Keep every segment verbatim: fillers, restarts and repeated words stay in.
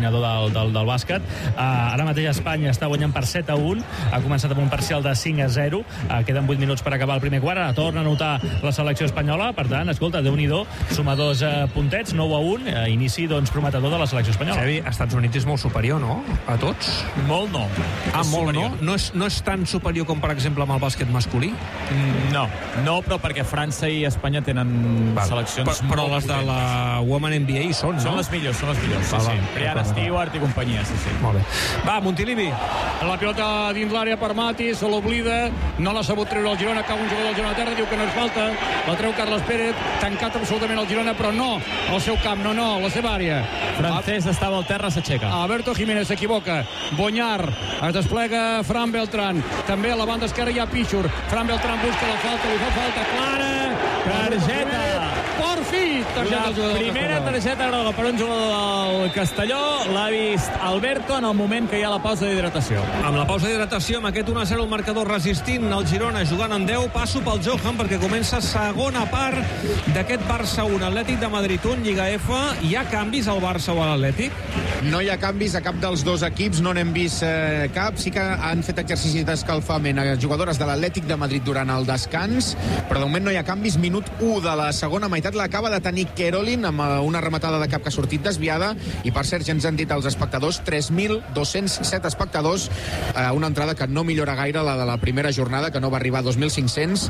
dominador del, del, del bàsquet. Uh, ara mateix Espanya està guanyant per set a un, ha començat amb un parcial de cinc a zero, uh, queden vuit minuts per acabar el primer quart, ara torna a notar la selecció espanyola, per tant, escolta, Déu-n'hi-do, suma dos uh, puntets, nou a un, uh, inici doncs prometedor de la selecció espanyola. Xavi, Estats Units és molt superior, no? A tots? Molt no. Ah, és molt superior. no? No és, no és tan superior com, per exemple, amb el bàsquet masculí? Mm, no, no, però perquè França i Espanya tenen Val. seleccions però, però les de la Women N B A hi són, no? Són les millors, són les millors, sí, Va, sí. va, Brianna Stewart i companyia, sí, sí. Molt bé. Va, Montilivi. La pilota dins l'àrea per Mati, se l'oblida, no l'ha sabut treure el Girona, cau un jugador del Girona a terra, diu que no és falta, la treu Carles Pérez, tancat absolutament el Girona, però no al seu camp, no, no, la seva àrea. Francesc estava al terra, s'aixeca. Alberto Jiménez s'equivoca, Bonyar, es desplega Fran Beltrán, també a la banda esquerra hi ha Pichur, Fran Beltrán busca la falta, li fa falta clara, targeta. Per fi, targeta del jugador. La primera targeta groga per un jugador del Castelló l'ha vist Alberto en el moment que hi ha la pausa d'hidratació. Amb la pausa d'hidratació, amb aquest un a zero el marcador resistint, el Girona jugant en deu, passo pel Johan perquè comença segona part d'aquest Barça un, Atlètic de Madrid un, Lliga F. Hi ha canvis al Barça o a l'Atlètic? No hi ha canvis a cap dels dos equips, no n'hem vist eh, cap. Sí que han fet exercicis d'escalfament a jugadores de l'Atlètic de Madrid durant el descans, però de moment no hi ha canvis. Minut u de la segona meitat l'acaba de tenir Kerolin amb una rematada de cap que ha sortit desviada, i per cert ja ens han dit els espectadors, tres mil dos-cents set espectadors, eh, una entrada que no millora gaire la de la primera jornada, que no va arribar a dos mil cinc-cents.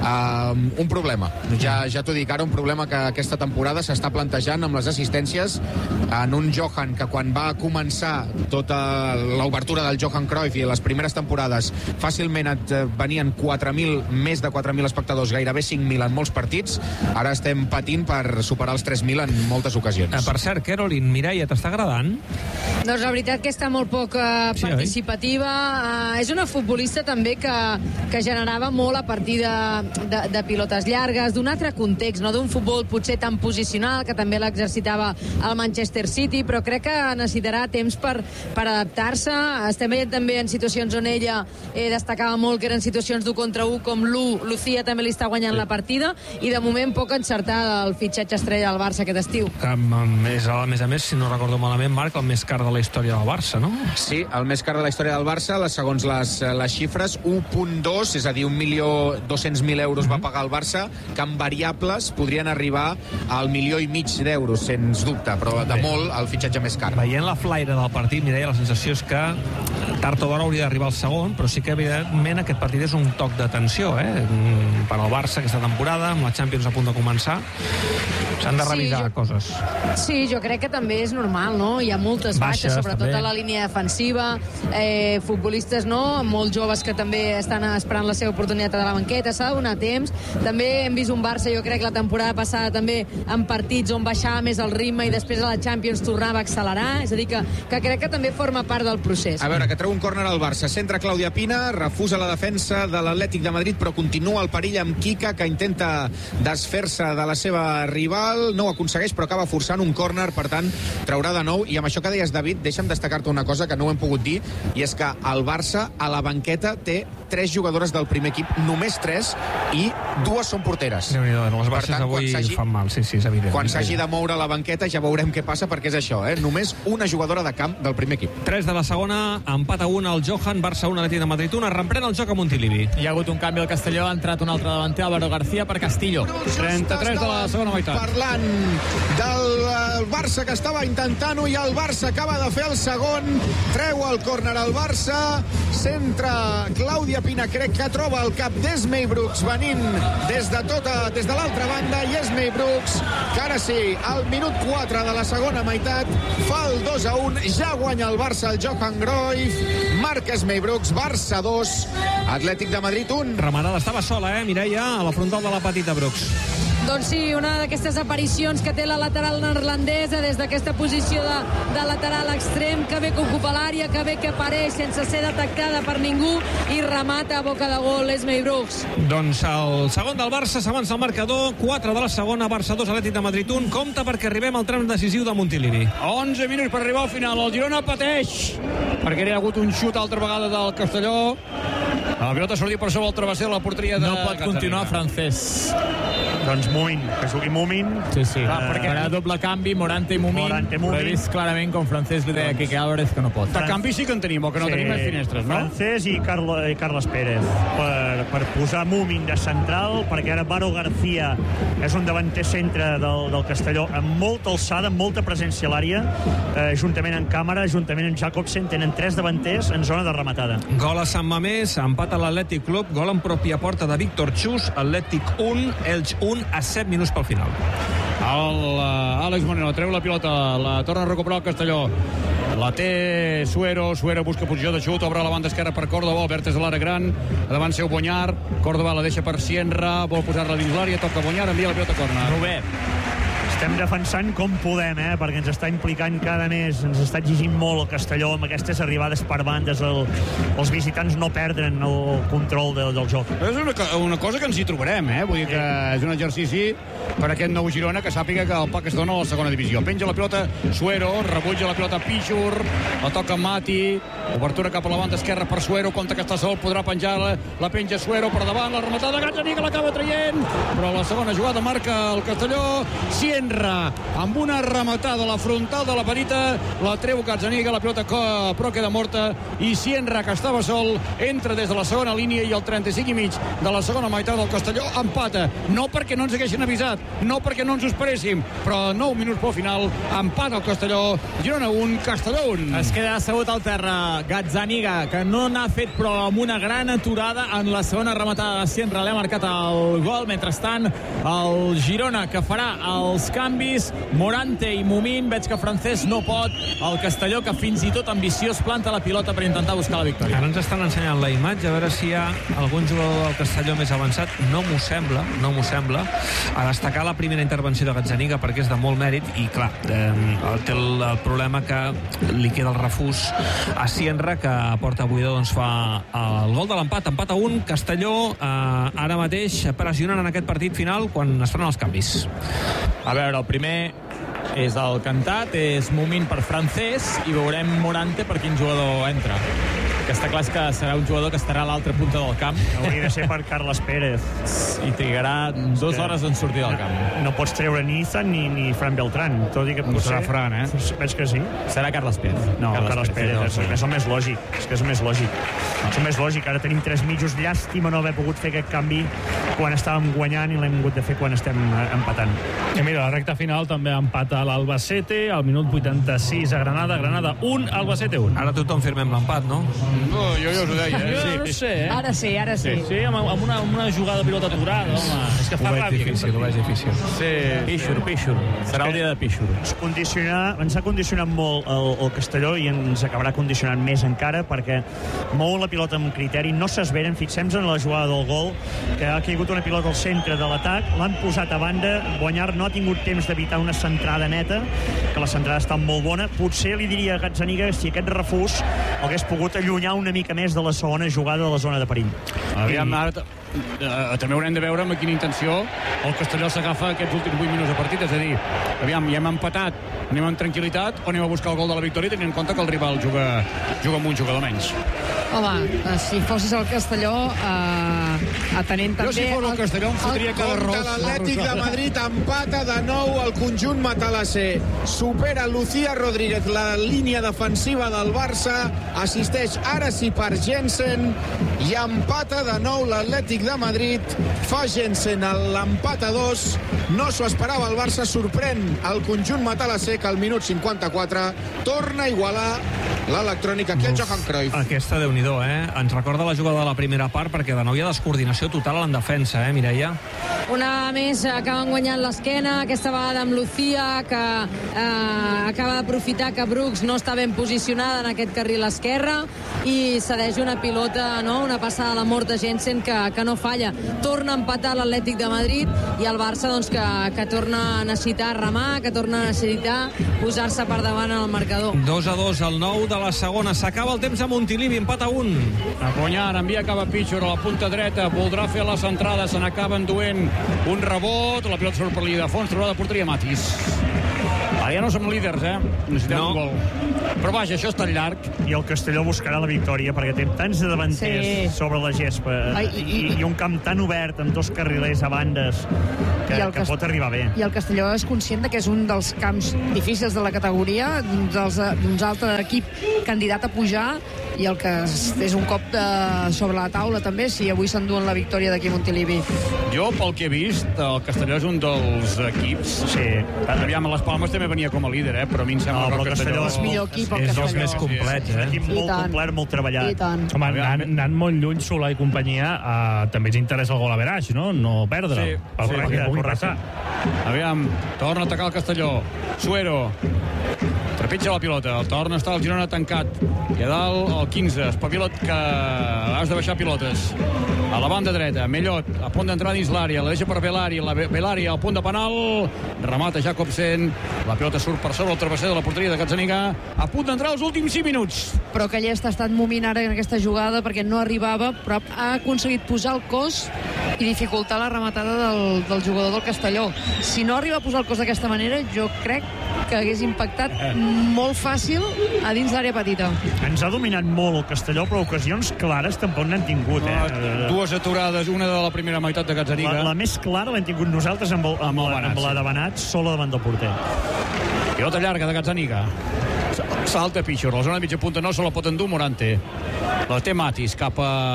Eh, un problema, ja, ja t'ho dic ara, un problema que aquesta temporada s'està plantejant amb les assistències en un Johan que quan va començar tota l'obertura del Johan Cruyff i les primeres temporades fàcilment et venien quatre mil, més de quatre mil espectadors, gairebé cinc mil en molts partits. Ara estem patint per superar els tres mil en moltes ocasions. Eh, per cert, Kerolin, Mireia, t'està agradant? Doncs la veritat que està molt poc uh, Sí, participativa. Uh, és una futbolista també que, que generava molt a partir de, de, de pilotes llargues, d'un altre context, no d'un futbol potser tan posicional, que també l'exercitava al Manchester City, però crec que necessitarà temps per, per adaptar-se. Estem veient també en situacions on ella eh, destacava molt, que eren situacions d'un contra un, com l'U, Lucía també li està guanyant sí. la partida, i de moment poc encertada el fitxatge estrella del Barça aquest estiu. Que és, a més a més, si no recordo malament, Marc, el més car de la història del Barça, no? Sí, el més car de la història del Barça, segons les, les xifres, u coma dos, és a dir, un milió dos-cents mil euros mm-hmm. va pagar el Barça, que amb variables podrien arribar al milió i mig d'euros, sens dubte, però de molt el fitxatge més car. Veient la flaire del partit, Mireia, la sensació és que tard o d'hora hauria d'arribar al segon, però sí que evidentment aquest partit és un toc d'atenció, eh? Per al Barça aquesta temporada, amb la Champions a punt de començar, s'han de revisar sí, jo, coses. Sí, jo crec que també és normal, no? Hi ha moltes baixes, baixes sobretot també a la línia defensiva, eh, futbolistes, no? Molts joves que també estan esperant la seva oportunitat a la banqueta, s'ha de donar temps. També hem vist un Barça, jo crec, la temporada passada també en partits on baixava més el ritme i després a la Champions tornava a accelerar, és a dir, que, que crec que també forma part del procés. A veure, que treu un córner al Barça, centra Clàudia Pina, refusa la defensa de l'Atlètic de Madrid, però continua el perill amb Kika, que intenta desfer-se de la seva rival, no ho aconsegueix, però acaba forçant un córner, per tant, traurà de nou. I amb això que deies, David, deixa'm destacar-te una cosa que no ho hem pogut dir, i és que el Barça a la banqueta té tres jugadores del primer equip, només tres, i dues són porteres. Déu-n'hi-do, les baixes avui fan mal, sí, sí, és evident. Quan s'hagi de moure la banqueta ja veurem què passa, perquè és això, eh? Només una jugadora de camp del primer equip. tres de la segona, empat a un al Johan, Barça un, Atlètic de Madrid un, es reprèn el joc a Montilivi. Hi ha hagut un canvi al Castelló, ha entrat un altre davanter, Álvaro García, per Castillo. trenta-tres de la segona meitat. Parlant del Barça que estava intentant-ho, i el Barça acaba de fer el segon, treu el córner al Barça, centra Clàudia Pina, crec que troba el cap d'Esmei Brooks venint des de tota, des de l'altra banda, i Esmei Brooks, que ara sí, al minut quatre de la segona meitat, fa el dos a un, ja guanya el Barça el Johan Cruyff, marca Esmei Brooks, Barça dos, Atlètic de Madrid un. Remarada, estava sola, eh, Mireia, a la frontal de la petita Brooks. Doncs sí, una d'aquestes aparicions que té la lateral neerlandesa des d'aquesta posició de, de lateral extrem, que bé que ocupa l'àrea, que bé que apareix sense ser detectada per ningú i remata a boca de gol Esmei Brooks. Doncs el segon del Barça s'avança al marcador, quatre de la segona, Barça dos, Atlètic de Madrid un. Compte perquè arribem al tram decisiu de Montilivi. onze minuts per arribar al final, el Girona pateix perquè hi ha hagut un xut altra vegada del Castelló, la pilota sortia per sobre el travesser de la porteria de no pot Caterina. Continuar Francesc. Doncs Mumin, que jugui Mumin. Sí, sí. Clar, Uh, perquè... farà doble canvi, Morante i Mumin. Morante, Mumin. Però he vist clarament com Francesc li deia Doncs... Quique Álvarez que no pot. De canvi sí que en tenim, o que no sí, tenim més finestres, no? Francés i, Carlo, i Carles Pérez per, per posar Mumin de central, perquè ara Varo García és un davanter centre del, del Castelló amb molta alçada, amb molta presència a l'àrea, eh, juntament amb Càmera, juntament amb Jacobsen, tenen tres davanters en zona de rematada. Gol a Sant Mamés, empat a l'Atlètic Club, gol en pròpia porta de Víctor Xus, Atlètic un, Elx un, a set minuts pel final. El, uh, Àlex Moreno treu la pilota, la torna a recuperar el Castelló. La té Suero, Suero busca posició de xut, obre la banda esquerra per Córdoba, Albert és a l'ara gran, davant seu Bonyar, Córdoba la deixa per Sienra, vol posar-la dins l'àrea, toca Bonyar, envia la pilota a córner. Robert. Estem defensant com podem, eh? Perquè ens està implicant cada mes, ens està exigint molt el Castelló amb aquestes arribades per bandes, el, els visitants no perdren el control de, del joc. És una, una cosa que ens hi trobarem, eh? Vull dir que és un exercici per aquest nou Girona que sàpiga que el pack es dona a la segona divisió. Penja la pilota Suero, rebutja la pilota Pichur, la toca Mati, obertura cap a la banda esquerra per Suero, compta que està sol, podrà penjar la, la penja Suero per davant, la rematada Gazzaniga l'acaba traient, però la segona jugada marca el Castelló, Sienra amb una rematada a la frontal de la petita, la treu Gazzaniga, la pilota però queda morta, i Sienra, que estava sol, entra des de la segona línia i el trenta-cinc i mig de la segona meitat del Castelló empata, no perquè no ens haguessin avisat, no perquè no ens ho esperéssim, però nou minuts pel final, empata el Castelló, Girona un, Castelló un. Es queda assegut al terra Gazzaniga, que no n'ha fet, però amb una gran aturada en la segona rematada de Sienra, l'ha marcat el gol. Mentrestant, el Girona, que farà els canvis, Morante i Mumin, veig que Francesc no pot, el Castelló, que fins i tot ambiciós, planta la pilota per intentar buscar la victòria. Ara ens estan ensenyant la imatge, a veure si hi ha algun jugador del Castelló més avançat. No m'ho sembla, no m'ho sembla. A destacar la primera intervenció de Gazzaniga, perquè és de molt mèrit, i clar, eh, té el, el problema que li queda el refús a Sienra, que a porta buida doncs, fa el gol de l'empat, empat a un, Castelló eh, ara mateix pressionant en aquest partit final quan es faran els canvis. A veure, el primer és el cantat, és Mumin per Francesc, i veurem Morante per quin jugador entra. Que està clar que serà un jugador que estarà a l'altra punta del camp. Hauria de ser per Carles Pérez. I trigarà dues hores en sortir del camp. No, no pots treure ni Izan ni, ni Fran Beltrán. Tot i que No serà Fran, eh? Veig que sí. Serà Carles Pérez. No, Carles, Carles Pérez, Pérez, és, és el més lògic. És que és el més lògic. És el més lògic. Ara tenim tres mitjos. Llàstima no haver pogut fer aquest canvi quan estàvem guanyant i l'hem hagut de fer quan estem empatant. I mira, la recta final també empata l'Albacete, al minut vuitanta-sis a Granada. Granada un, Albacete un. Ara tothom firmem l'empat, no? No, jo ja us ho deia, eh? Jo no sé, eh? Ara sí, ara sí. Sí, amb, amb, una, amb una jugada de pilota aturada, home. És que fa Ho veig ràbia. difícil, ho veig difícil. Sí. Pixur, Pixur. Serà el dia de Pixur. Ens, condicionar, ens ha condicionat molt el, el Castelló i ens acabarà condicionant més encara perquè mou la pilota amb criteri, no s'esveren. Fixem-nos en la jugada del gol, que ha caigut una pilota al centre de l'atac, l'han posat a banda, Bonyar no ha tingut temps d'evitar una centrada neta, que la centrada està molt bona. Potser li diria a Gazzaniga si aquest refús hagués pogut allunyar una mica més de la segona jugada de la zona de perill. Aviam, ara eh, també haurem de veure amb quina intenció el Castelló s'agafa aquests últims vuit minuts de partit, és a dir, aviam, ja hem empatat, anem amb tranquil·litat o anem a buscar el gol de la victòria tenint en compte que el rival juga, juga amb un jugador menys. Home, si fossis el Castelló, eh, atenent també... Jo si fos el Castelló em fotria cada Compte ros. l'Atlètic de Madrid, empata de nou el conjunt matalasser. Supera Lucía Rodríguez la línia defensiva del Barça, assisteix ara sí per Jensen i empata de nou l'Atlètic de Madrid. Fa Jensen l'empat a dos. No s'ho esperava el Barça, sorprèn el conjunt matalasser que al minut cinquanta-quatre torna a igualar l'electrònica aquí al Johan Cruyff. Aquesta, Déu-n'hi-do, eh? Ens recorda la jugada de la primera part perquè de nou hi ha descoordinació total en defensa, eh, Mireia? Una més, acaben guanyant l'esquena, aquesta vegada amb Lucía, que eh, acaba d'aprofitar que Brooks no està ben posicionada en aquest carril esquerre i cedeix una pilota, no? Una passada a la mort de Jensen que, que no falla. Torna a empatar l'Atlètic de Madrid i el Barça doncs, que, que torna a necessitar remar, que torna a necessitar posar-se per davant en el marcador. dos a dos, el nou de la segona. S'acaba el temps a Montilivi, empat a un. A Bonyar, envia cap a Pichur a la punta dreta, voldrà fer la centrada, se n'acaba enduent un rebot, la pilota surt per l'illa de fons, trobada de porteria Matis. Ara ja no som líders, eh? Necessitem No. un gol. Però vaja, això és tan llarg. I el Castelló buscarà la victòria perquè té tants de davanters Sí. sobre la gespa Ai, i, i- i, i un camp tan obert amb dos carrilers a bandes que, I el que Cast- pot arribar bé. I el Castelló és conscient de que és un dels camps difícils de la categoria, d'un d'un altre equip candidat a pujar, i el que és, és un cop de, sobre la taula també, si avui s'enduen la victòria d'aquí a Montilivi. Jo, pel que he vist, el Castelló és un dels equips. Sí. Aviam, a les Palmes també venia com a líder, eh? Però a mi em sembla No, que però el el Castelló... Castelló És millor equip, el és dels Castelló. més complets, eh? Equip I molt tant. complet, molt treballat. I tant. Home, anant, anant molt lluny, Solà i companyia, eh, també ens interessa el gol a Veraix, no? No perdre. Sí, per sí, perquè pugui correcte. passar. Aviam, torna a atacar el Castelló. Suero. Trepitja la pilota. El torna a estar el Girona tancat. I a dalt el quinze. Espavila't que has de baixar pilotes. A la banda dreta. Mellot a punt d'entrar dins l'àrea. La deixa per Belari. La Belari al punt de penal. Remata Jacobsen. La pilota surt per sobre el travesser de la porteria de Gazzaniga. A punt d'entrar els últims cinc minuts. Però que Llesta ha estat moment ara en aquesta jugada perquè no arribava, però ha aconseguit posar el cos i dificultar la rematada del, del jugador del Castelló. Si no arriba a posar el cos d'aquesta manera, jo crec que hagués impactat molt fàcil a dins l'àrea petita. Ens ha dominat molt el Castelló, però ocasions clares tampoc n'han tingut, eh? Uh, dues aturades, una de la primera meitat de Gazzaniga. La, la més clara l'hem tingut nosaltres amb, el, amb, Amb el la, Benat, amb la sí. de Benat, sola davant del porter. Pilota llarga de Gazzaniga. Salta Pichor, la zona de mitja punta no se la pot endur Morante. La té Matis cap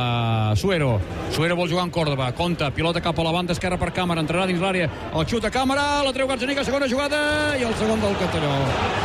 a Suero. Suero vol jugar en Córdoba. Compta, pilota cap a la banda esquerra per Càmera. Entrarà dins l'àrea. El xut a Càmera, la treu Gazzaniga, segona jugada i el segon del Castelló.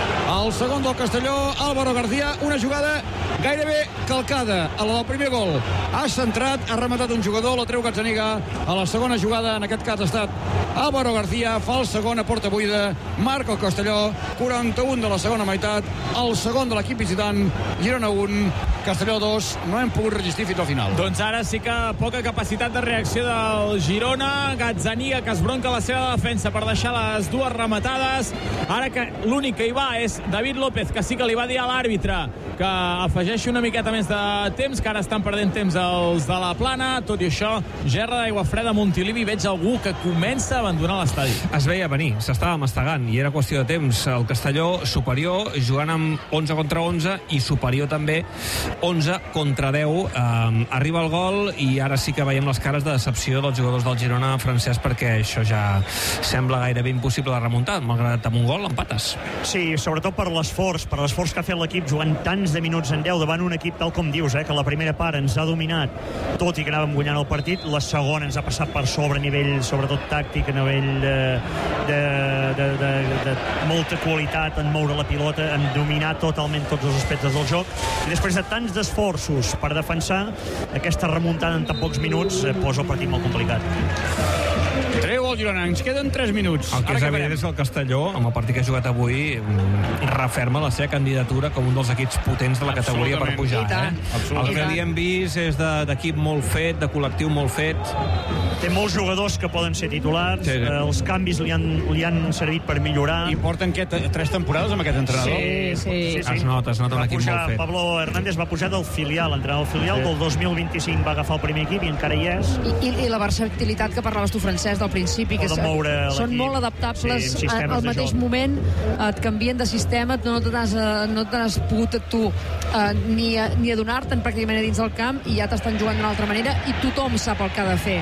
El segon del Castelló, Álvaro García, una jugada gairebé calcada a la del primer gol. Ha centrat, ha rematat un jugador, la treu Gazzaniga. A la segona jugada, en aquest cas ha estat Álvaro García, fa el segon a porta buida, marca el Castelló, quaranta-un de la segona meitat, el segon de l'equip visitant, Girona un, Castelló dos, no hem pogut resistir fins al final. Doncs ara sí que poca capacitat de reacció del Girona. Gazzaniga que es bronca la seva defensa per deixar les dues rematades. Ara que l'únic que hi va és David López, que sí que li va dir a l'àrbitre que afegeixi una miqueta més de temps, que ara estan perdent temps els de la Plana. Tot i això, gerra d'aigua freda a Montilivi. Veig algú que comença a abandonar l'estadi. Es veia venir, s'estava mastegant i era qüestió de temps. El Castelló superior, jugant amb onze contra onze i superior també onze contra deu. Um, arriba el gol i ara sí que veiem les cares de decepció dels jugadors del Girona, Francesc, perquè això ja sembla gairebé impossible de remuntar, malgrat amb un gol empates. Sí, sobretot per l'esforç, per l'esforç que ha fet l'equip jugant tants de minuts en deu davant un equip tal com dius, eh, que la primera part ens ha dominat, tot i que anàvem guanyant el partit, la segona ens ha passat per sobre a nivell, sobretot tàctic, a nivell de, de, de, de, de molta qualitat en moure la pilota, en dominar totalment tots els aspectes del joc, i després de tants d'esforços per defensar, aquesta remuntada en tan pocs minuts eh, posa el partit molt complicat. Treu el Girona, ens queden tres minuts. El que Ara és què evident farem? és que el Castelló, amb el partit que ha jugat avui, mm, referma la seva candidatura com un dels equips potents de la categoria per pujar. I tant. Eh? El que havíem vist és de- d'equip molt fet, de col·lectiu molt fet. Té molts jugadors que poden ser titulars, Sí, sí. eh, els canvis li han, li han servit per millorar. I porten què, t- tres temporades amb aquest entrenador? Sí, sí. Es nota, es nota un Va equip pujar, molt fet. Pablo Hernández va pujar del filial, entrenador del filial, del dos mil vint-i-cinc va agafar el primer equip i encara hi és. I, i, i la versatilitat que parlaves tu, Francesc, del principi, que O de s- moure són l'equip. molt adaptables Sí, amb a- sistemes al de mateix joc. moment, et canvien de sistema, no te n'has eh, no te n'has pogut tu eh, ni, a- ni adonar-te'n pràcticament a dins del camp i ja t'estan jugant d'una altra manera i tothom sap el que ha de fer.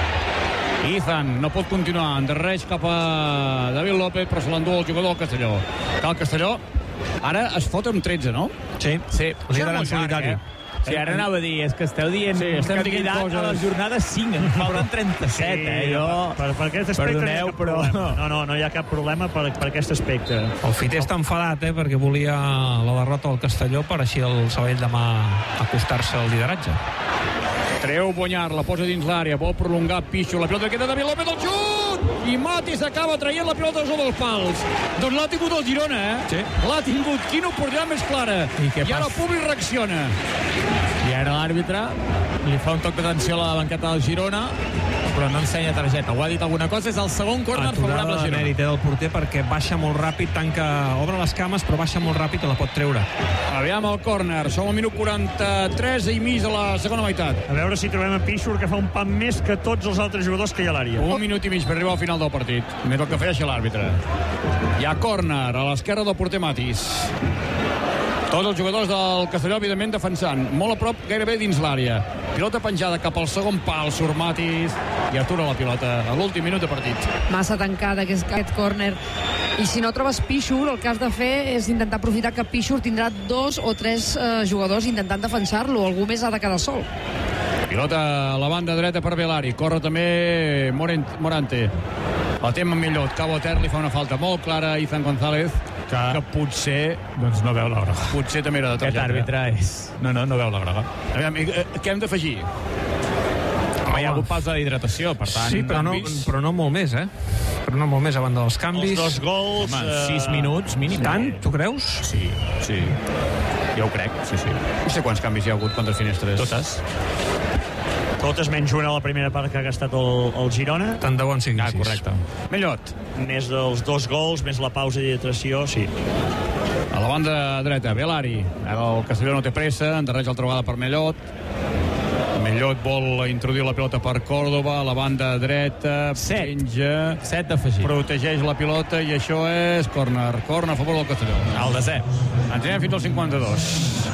Ethan no pot continuar, endarrereix cap a David López, però se l'endú el jugador del Castelló. Que el Castelló ara es fot amb tretze, no? Sí, Sí. líder en solitari. Sí, ara anava a dir, és que esteu dient Sí, estem dient candidat coses. a la jornada cinc, en falten trenta-set, eh? Jo... per, per aquest aspecte Perdoneu, no hi ha cap però- problema. No, no, no hi ha cap problema per, per aquest aspecte. El Fiter està enfadat, eh, perquè volia la derrota del Castelló per així el Sabadell demà acostar-se al lideratge. Treu Bonyar, la posa dins l'àrea, vol prolongar Picho, la pilota queda David López, el xut! I Mati s'acaba traient la pilota sobre els pals. Doncs l'ha tingut el Girona, eh? Sí. L'ha tingut. Quina oportunitat més clara. I què I ara el passa? públic reacciona. I ara l'àrbitre li fa un toc d'atenció a la banqueta del Girona, però no ensenya targeta. Ho ha dit alguna cosa, és el segon córner favorable al Girona. Mèrit del porter perquè baixa molt ràpid, tanca, obre les cames, però baixa molt ràpid i la pot treure. Aviam el córner, som al minut quaranta-tres i mig de la segona meitat. A veure si trobem a Pichur, que fa un pam més que tots els altres jugadors que hi ha a l'àrea. Un minut i mig per arribar al final del partit. Més el que feia l'àrbitre. Hi ha córner a l'esquerra del porter Matis. Tots els jugadors del Castelló, evidentment, defensant. Molt a prop, gairebé dins l'àrea. Pilota penjada cap al segon pal, surt Matis i atura la pilota a l'últim minut de partit. Massa tancada aquest, aquest córner. I si no trobes Pichur, el que has de fer és intentar aprofitar que Pichur tindrà dos o tres eh, jugadors intentant defensar-lo. Algú més ha de quedar sol. Pilota a la banda dreta per Velari. Corre també Morante. El tema Millot. Cabo a terra, li fa una falta molt clara a Izan González, que, que potser... Doncs no veu la groga. Potser també era de targeta. Aquest àrbitre és... No, no, no veu la groga. Aviam, què hem d'afegir? Home, hi ha hagut pausa d'hidratació, per tant... Sí, però no, però no molt més, eh? Però no molt més a banda dels canvis. Els dos gols... Home, eh... sis minuts, mínim. Tant, tu creus? Sí, sí. Jo ho crec, sí, sí. No sé quants canvis hi ha hagut contra Finestres. Totes. Totes menys una a la primera part que ha gastat el, el Girona. Tant de bon sigui. Ah, correcte. Millot. Més dels dos gols, més la pausa d'hidratació, sí. A la banda dreta, Velari. Ara el Castelló no té pressa, endarreja la trobada per Mellot. Mellot vol introduir la pilota per Córdoba, a la banda dreta, Set. penja, Set d'afegir. protegeix la pilota i això és córner. Córner a favor del Castelló. El desè. Ens anem fins al cinquanta-dos.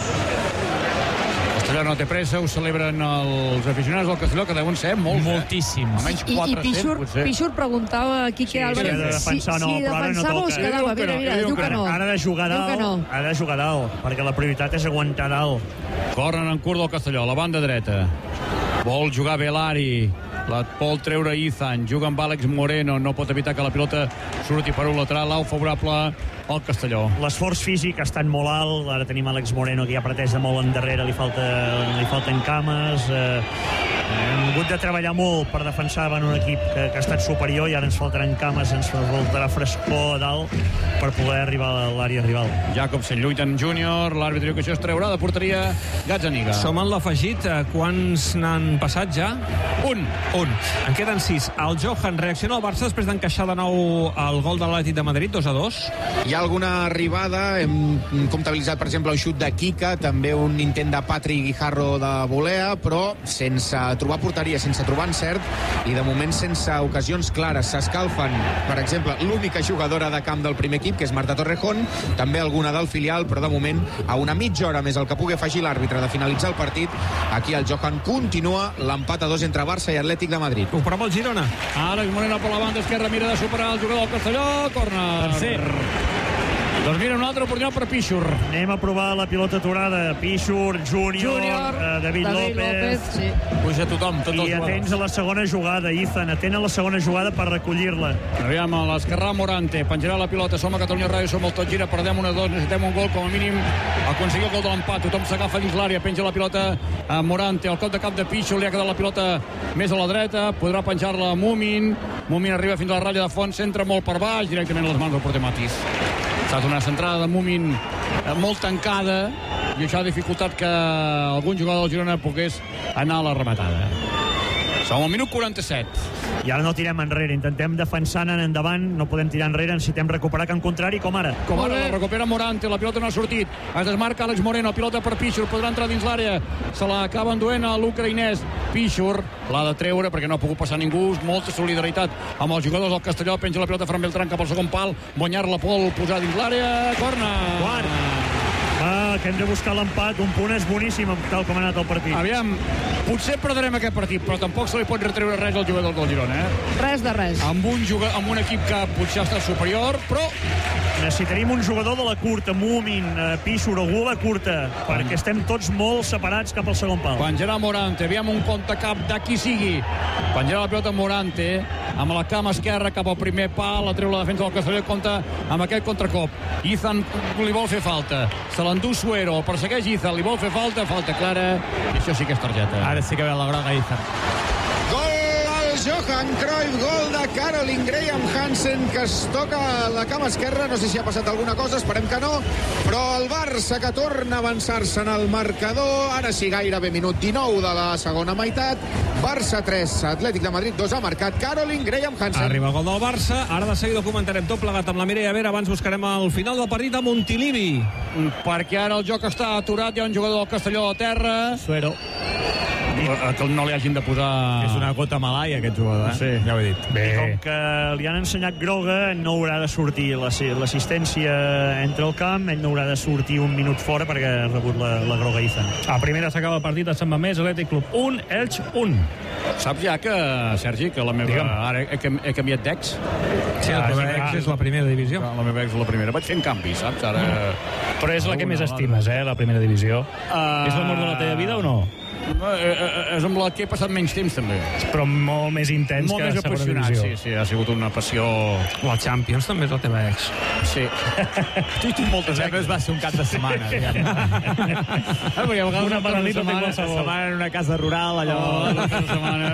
Castelló no té pressa, ho celebren els aficionats del Castelló, que deuen ser molts, Moltíssims. eh? Almenys I, i quatre-cents, Pichur, potser. Pichur preguntava a Quique Sí, Álvarez sí, ha de defensar, no, si, si però ara no defensava o es toca, eh? quedava. Diu que Mira, no, mira, diu diu que que no. Ara ha de jugar Diu que dalt, no. ha de jugar dalt, perquè la prioritat és aguantar dalt. Corren en curt del Castelló, a la banda dreta. Vol jugar Velari. La vol treure Izan. Juga amb Àlex Moreno. No pot evitar que la pilota surti per un lateral. Au favorable al Castelló. L'esforç físic ha estat molt alt. Ara tenim Àlex Moreno, que ja pretès de molt endarrere. Li, falta, li falten cames. Eh, hem hagut de treballar molt per defensar en un equip que, que ha estat superior, i ara ens faltaran cames, ens faltarà frescor a dalt per poder arribar a l'àrea rival. Jacobsen lluita en júnior. L'àrbitre diu que això es treurà de porteria. Gazzaniga. Som en l'afegit. Quants n'han passat ja? Un. Un. En queden sis. El Johan reacciona al Barça després d'encaixar de nou el gol de l'Atlètic de Madrid, dos a dos. Hi ha alguna arribada, hem comptabilitzat, per exemple, un xut de Kika, també un intent de Patri Guijarro de volea, però sense trobar porteria, sense trobar encert, i de moment sense ocasions clares. S'escalfen, per exemple, l'única jugadora de camp del primer equip, que és Marta Torrejón, també alguna del filial, però de moment, a una mitja hora més el que pugui afegir l'àrbitre de finalitzar el partit, aquí el Johan continua l'empat a dos entre Barça i Atlètic de Madrid. Ho prova el Girona. Àlex Moreno per la banda esquerra, mira de superar el jugador del Castelló. Corner. Tercer. Doncs mira, una altra oportunitat per Pichur. Anem a provar la pilota aturada. Pichur, Júnior, Júnior, eh, David, David López. López, sí. Puja tothom, tots els I atents jugadors. a la segona jugada, Izan. Atent a la segona jugada per recollir-la. Aviam, a l'esquerrà Morante, penjarà la pilota, som a Catalunya Ràdio, som el Tot Gira, perdem una dos, necessitem un gol, com a mínim aconseguir el gol de l'empat, tothom s'agafa dins l'àrea, penja la pilota a Morante, el cop de cap de Pichur, li ha quedat la pilota més a la dreta, podrà penjar-la a Mumin, Mumin arriba fins a la ratlla de fons, centra molt per baix, directament a les mans del porter Matis. Ha estat una centrada de Mumin molt tancada, i això ha dificultat que algun jugador del Girona pogués anar a la rematada. Som al minut quaranta-set. I ara no tirem enrere, intentem defensar anant endavant, no podem tirar enrere, necessitem recuperar Can Contrari, com ara. Com ara la recupera Morante, la pilota no ha sortit, es desmarca Àlex Moreno, pilota per Pichur, podrà entrar dins l'àrea, se l'acaba enduent a l'ucraïnès. Pichur l'ha de treure perquè no ha pogut passar ningú, molta solidaritat amb els jugadors del Castelló, penja la pilota Fran Beltrán cap al segon pal, guanyar-la Pol, posar dins l'àrea, corner. Quart. Ah, que hem de buscar l'empat, un punt és boníssim tal com ha anat el partit. Aviam, potser perdrem aquest partit, però tampoc se li pot retreure res al jugador del Girona, eh? Res de res. Amb un, juga, amb un equip que potser ha estat superior, però Necessitaríem un jugador de la curta, Mumin, eh, Pichur, algú a la curta, perquè estem tots molt separats cap al segon pal. penjarà Morante, aviam un contracap de qui sigui. Penjarà la pilota Morante, amb la cama esquerra cap al primer pal, la treu la defensa del Castelló i compta amb aquest contracop. Izan li vol fer falta, se l'endú Suero, el persegueix Izan, li vol fer falta, falta clara, i això sí que és targeta. Ara sí que ve la groga, Izan. Gol al Johan Cruyff, gol de Caroline Graham Hansen, que es toca la cama esquerra. No sé si ha passat alguna cosa, esperem que no, però el Barça que torna a avançar-se en el marcador. Ara sí, gairebé minut dinou de la segona meitat. Barça tres, Atlètic de Madrid dos, ha marcat Caroline Graham Hansen. Arriba el gol del Barça, ara de seguida comentarem tot plegat amb la Mireia Vera. Abans buscarem el final del partit a Montilivi, perquè ara el joc està aturat, hi ha un jugador del Castelló a terra. Suero. Que no li hagin de posar... És una gota malaia, aquest jugador, eh? Sí. Ja ho he dit. Bé. Com que li han ensenyat groga, no haurà de sortir l'assistència entre el camp, ell no haurà de sortir un minut fora perquè ha rebut la, la groga Izan. A primera s'acaba el partit a Sant Mamés, Atlètic Club un, Elx un. Saps ja que, Sergi, que la meva... Digue'm. Ara he, he canviat d'ex. sí, la teva ex és la primera divisió. La meva ex és la primera. Vaig fent canvis, saps? Ara... Però és la que més estimes, eh, la primera divisió. Uh... És l'amor de la teva vida o no? No, eh, eh, és amb la que he passat menys temps, també. Però molt més intens Molt que més la segona apassionat, divisió. sí, sí, ha sigut una passió... La Champions també és la teva ex. Sí. Tu tinc moltes eques, va ser un cap de setmana. Una paral·lita té qualsevol. Setmana en una casa rural, allò... Oh, una setmana.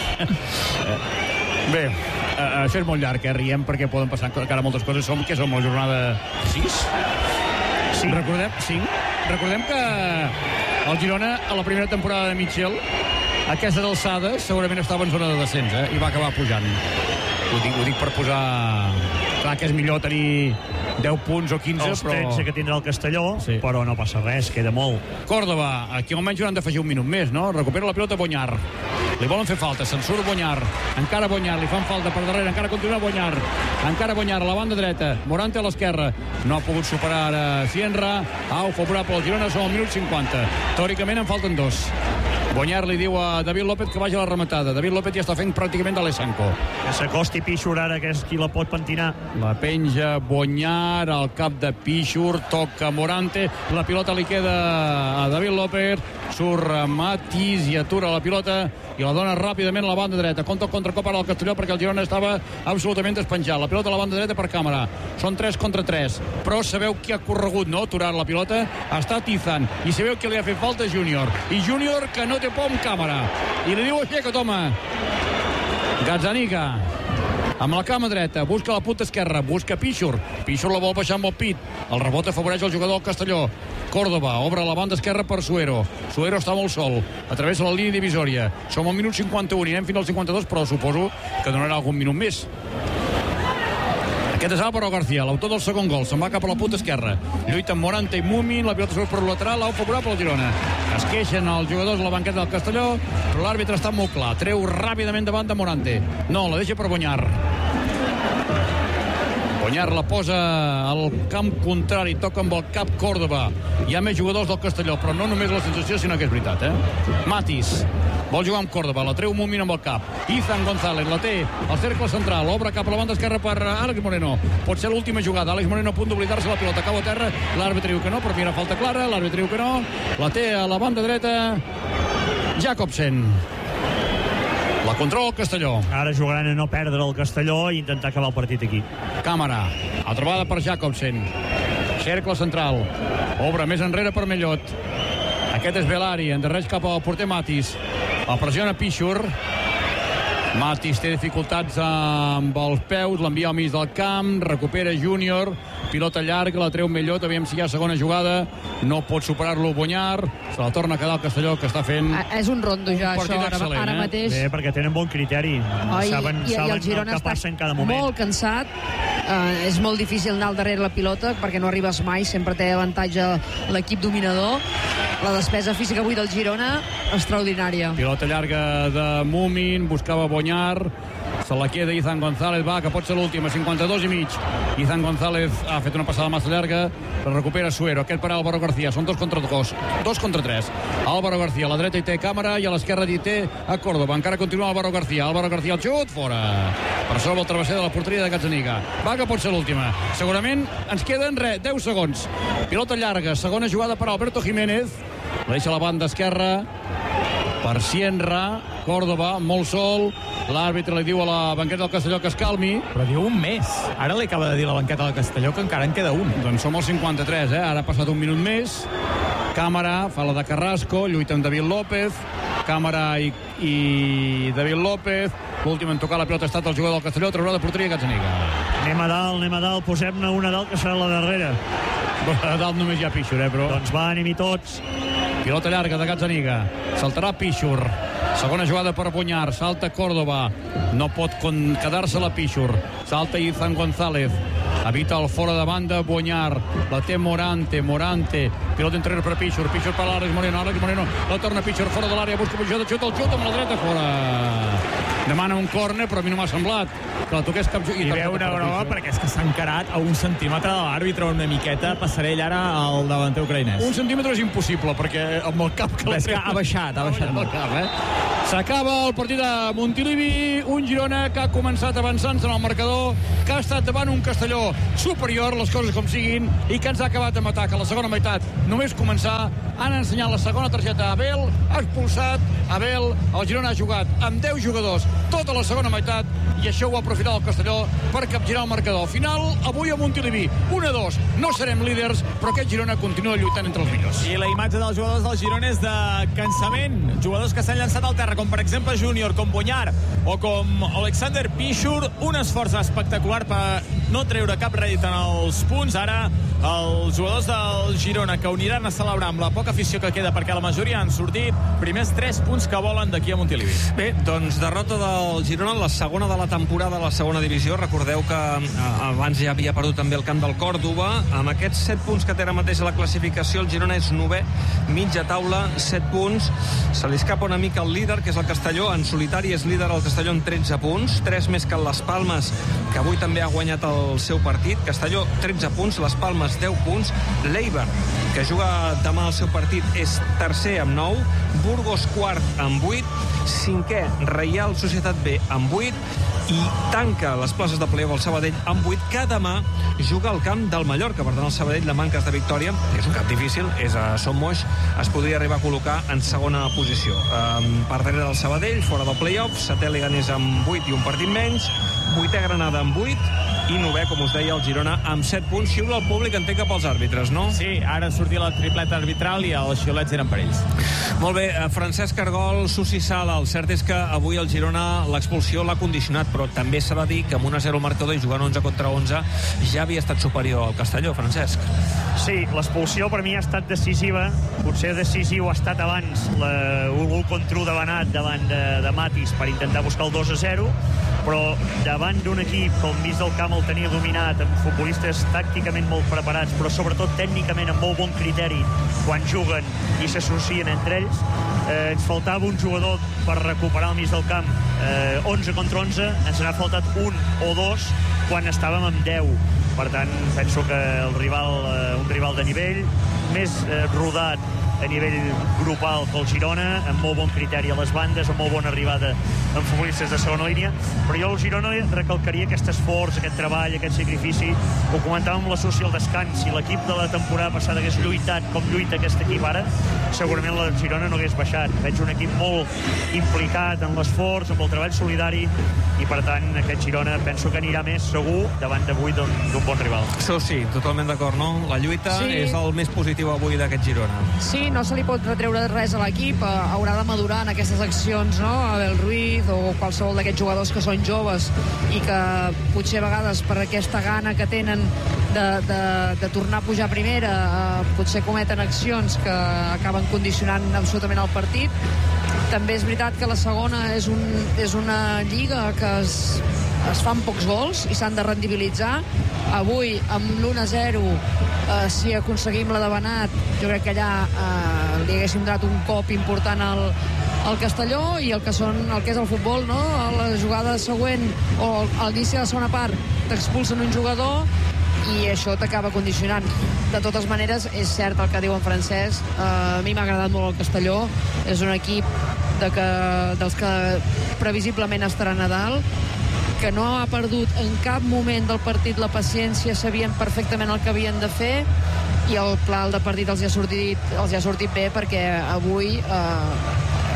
Bé, uh, això és molt llarg, eh? Riem perquè poden passar encara moltes coses. Som, què som, la jornada sis? Sí. Recordem, cinc. Recordem que el Girona, a la primera temporada de Mitchell, a aquestes alçades, segurament estava en zona de descens, eh? I va acabar pujant. Ho dic, ho dic per posar... Clar que és millor tenir deu punts o quinze, Els però... tretze que tindrà el Castelló, Sí. però no passa res, queda molt. Córdoba, aquí almenys hauran d'afegir un minut més, no? Recupera la pilota Bonyar. Li volen fer falta, se'n surt Bonyar. Encara Bonyar, li fan falta per darrere, encara continua Bonyar. Encara Bonyar, a la banda dreta. Morante a l'esquerra. No ha pogut superar ara Sienra. Au, favorable al Girona, som al minut cinquanta. Teòricament en falten dos. Bonyar li diu a David López que vagi a la rematada. David López ja està fent pràcticament d'Alessanco. Que s'acosti Pixur ara, que és qui la pot pentinar. La penja Bonyar al cap de Pixur, toca Morante, la pilota li queda a David López, surt Matis i atura la pilota i la dona ràpidament a la banda dreta. Compte el contracop ara al Castelló perquè el Girona estava absolutament despenjat. La pilota a la banda dreta per Càmera. Són tres contra tres. Però sabeu qui ha corregut, no? Aturar la pilota ha estat Izan. I sabeu qui li ha fet falta? Júnior. I Júnior que no té por amb Càmera. I li diu aixeca, toma. Gazzaniga. Amb la cama dreta, busca la punta esquerra, busca Pixur. Pixur la vol baixar amb el pit. El rebot afavoreix el jugador del Castelló. Córdoba, obre la banda esquerra per Suero. Suero està molt sol, atravessa la línia divisòria. Som al minut cinquanta-u, anirem fins al cinquanta-dos, però suposo que donarà algun minut més. Aquest és Álvaro García, l'autor del segon gol. Se'n va cap a la punta esquerra. Lluita amb Morante i Mumin, la pilota surt per el lateral, au favorable al Girona. Es queixen els jugadors de la banqueta del Castelló, però l'àrbitre està molt clar. Treu ràpidament davant de Morante. No, la deixa per Bonyar. Bonyar la posa al camp contrari, toca amb el cap Córdoba. Hi ha més jugadors del Castelló, però no només la sensació, sinó que és veritat, eh? Matis vol jugar amb Córdoba, la treu Mumin amb el cap. Izan González la té al cercle central, obre cap a la banda esquerra per Àlex Moreno. Pot ser l'última jugada. Àlex Moreno a punt d'oblidar-se la pilota, cau a terra, l'àrbitre diu que no, però mira, falta clara, l'àrbitre diu que no, la té a la banda dreta Jacobsen. La controla el Castelló. Ara jugaran a no perdre el Castelló i intentar acabar el partit aquí. Càmera, atrapada per Jacobsen. Cercle central, obre més enrere per Mellot. Aquest és Belari, endarreix cap al porter Matis. El pressiona Pixur. Matis té dificultats amb els peus, l'envia al mig del camp, recupera Júnior, pilota llarga, la treu Mellot, aviam si hi ha segona jugada, no pot superar-lo Bonyar, se la torna a quedar el Castelló, que està fent... És un rondo ja, un això, ara, ara eh? mateix. Bé, perquè tenen bon criteri. Oi, saben i, i saben el Girona el que passa en cada està moment. molt cansat. Uh, és molt difícil anar al darrere la pilota perquè no arribes mai, sempre té avantatge l'equip dominador. La despesa física avui del Girona, extraordinària. Pilota llarga de Mumin, buscava Bonyar, se la queda Izan González, va, que pot ser l'última, cinquanta-dos i mig. Izan González ha fet una passada massa llarga, la recupera Suero, aquest per Álvaro García, són dos contra dos, dos contra tres. Álvaro García, a la dreta hi té Càmera i a l'esquerra hi té a Córdoba, encara continua Álvaro García, Álvaro García el xut, fora. Per sobre el travesser de la porteria de Gazzaniga. Va, que pot ser l'última. Segurament ens queden, res, deu segons. Pilota llarga, segona jugada per Alberto Jiménez, la deixa a la banda esquerra per Sienra, Córdoba, molt sol, l'àrbitre li diu a la banqueta del Castelló que es calmi. Però diu un més. Ara li acaba de dir la banqueta del Castelló que encara en queda un. Doncs som al cinquanta-tres, eh? Ara ha passat un minut més. Càmera, fa la de Carrasco, lluita amb David López. Càmera i, i David López. L'últim en tocar la pilota ha estat el jugador del Castelló, traurà de porteria Gazzaniga. Anem a dalt, anem a dalt, posem-ne una dalt que serà la darrera. A dalt només hi ha Pichur, eh, però... Doncs va, anem-hi tots. Pilota llarga de Gazzaniga. Saltarà Pichur. Segona jugada per Boñar. Salta Córdoba. No pot quedar-se la Pichur. Salta Izan González. Evita el fora de banda Boñar. La té Morante. Morante. Pilota interior per Pichur. Pichur per l'Àlex Moreno. Àlex Moreno la torna Pichur fora de l'àrea. Busca posició de xut. El xut amb la dreta fora. Demana un córner, però a mi no m'ha semblat que la toqués cap... I veu una groga perquè és que s'ha encarat a un centímetre de l'àrbitre una miqueta passarell ara al davanter ucraïnès. Un centímetre és impossible, perquè amb el cap que... És que ha baixat, ha baixat molt. Cap, eh? S'acaba el partit de Montilivi, un Girona que ha començat avançant-se en el marcador, que ha estat davant un Castelló superior, les coses com siguin, i que ens ha acabat amb atac a la segona meitat. Només començar, han ensenyat la segona targeta a Abel, ha expulsat Abel, el Girona ha jugat amb deu jugadors tota la segona meitat, i això ho ha aprofitat el Castelló per capgirar el marcador. Final, avui a Montilivi, un a dos. No serem líders, però aquest Girona continua lluitant entre els millors. I la imatge dels jugadors del Girona és de cansament. Jugadors que s'han llançat al terra, com per exemple Júnior, com Boñar o com Alexander Pichur. Un esforç espectacular per no treure cap rèdit en els punts. Ara els jugadors del Girona, que uniran a celebrar amb la poca afició que queda, perquè la majoria han sortit, primers tres punts que volen d'aquí a Montilivi. Bé, doncs derrota del Girona, la segona de la temporada a la segona divisió. Recordeu que abans ja havia perdut també el camp del Còrdova. Amb aquests set punts que té ara mateix a la classificació, el Girona és novè, mitja taula, set punts. Se li escapa una mica el líder, que és el Castelló. En solitari és líder el Castelló amb tretze punts, tres més que el Les Palmes, que avui també ha guanyat el seu partit. Castelló, tretze punts, Les Palmes, deu punts. l'Eibar, que juga demà el seu partit, és tercer amb nou. Burgos, quart amb vuit. Cinquè, Reial Societat B amb vuit. I tanca les places de playoff al Sabadell amb vuit, que demà juga al camp del Mallorca. Per tant, el Sabadell de manques de victòria, és un camp difícil, és a Son Moix, es podria arribar a col·locar en segona posició. Um, per darrere del Sabadell, fora del playoff, setè Leganés amb vuit i un partit menys, vuitè Granada amb vuit, i novè, com us deia, el Girona amb set punts. Xiula el públic, entenc, cap als àrbitres, no? Sí, ara sortia la tripleta arbitral i els xiulets eren per ells. Molt bé, Francesc Argol, Susi Sala. El cert és que avui el Girona l'expulsió l'ha condicionat, però també s'ha de dir que amb un a zero al marcador i jugant onze contra onze ja havia estat superior al Castelló, Francesc. Sí, l'expulsió per mi ha estat decisiva. Potser decisiu ha estat abans l'u contra u de Benat davant de, de Matis per intentar buscar el dos a zero, però davant d'un equip que al mig del camp el tenia dominat, amb futbolistes tàcticament molt preparats, però sobretot tècnicament amb molt bon criteri quan juguen i s'associen entre ells, eh, ens faltava un jugador per recuperar el mig del camp. eh, onze contra onze, ens n'ha faltat un o dos quan estàvem amb deu. Per tant, penso que el rival, eh, un rival de nivell més eh, rodat a nivell grupal que el Girona, amb molt bon criteri a les bandes, amb molt bona arribada amb futbolistes de segona línia, però jo el Girona recalcaria aquest esforç, aquest treball, aquest sacrifici. Ho comentàvem amb la Susi al descans. Si l'equip de la temporada passada hagués lluitat com lluita aquest equip ara, segurament la Girona no hagués baixat. Veig un equip molt implicat en l'esforç, amb el treball solidari, i per tant aquest Girona penso que anirà més segur davant d'avui d'un bon rival. Això sí, totalment d'acord, no? La lluita Sí. és el més positiu avui d'aquest Girona. Sí, no se li pot retreure res a l'equip, eh, haurà de madurar en aquestes accions, no? Abel Ruiz o qualsevol d'aquests jugadors que són joves i que potser a vegades per aquesta gana que tenen de, de, de tornar a pujar a primera, eh, potser cometen accions que acaben condicionant absolutament el partit. També és veritat que la segona és, un, és una lliga que es, es fan pocs gols i s'han de rendibilitzar. Avui, amb l'u a zero, eh, si aconseguim la de Benat, jo crec que allà eh, li haguéssim donat un cop important al, al Castelló, i el que, són, el que és el futbol, no? A la jugada següent o a l'inici de la segona part t'expulsen un jugador i això t'acaba condicionant. De totes maneres, és cert el que diu en Francesc, eh, a mi m'ha agradat molt el Castelló, és un equip de que, dels que previsiblement estaran a dalt, que no ha perdut en cap moment del partit la paciència, sabien perfectament el que havien de fer, i el pla de partit els ha sortit, els ha sortit bé, perquè avui eh,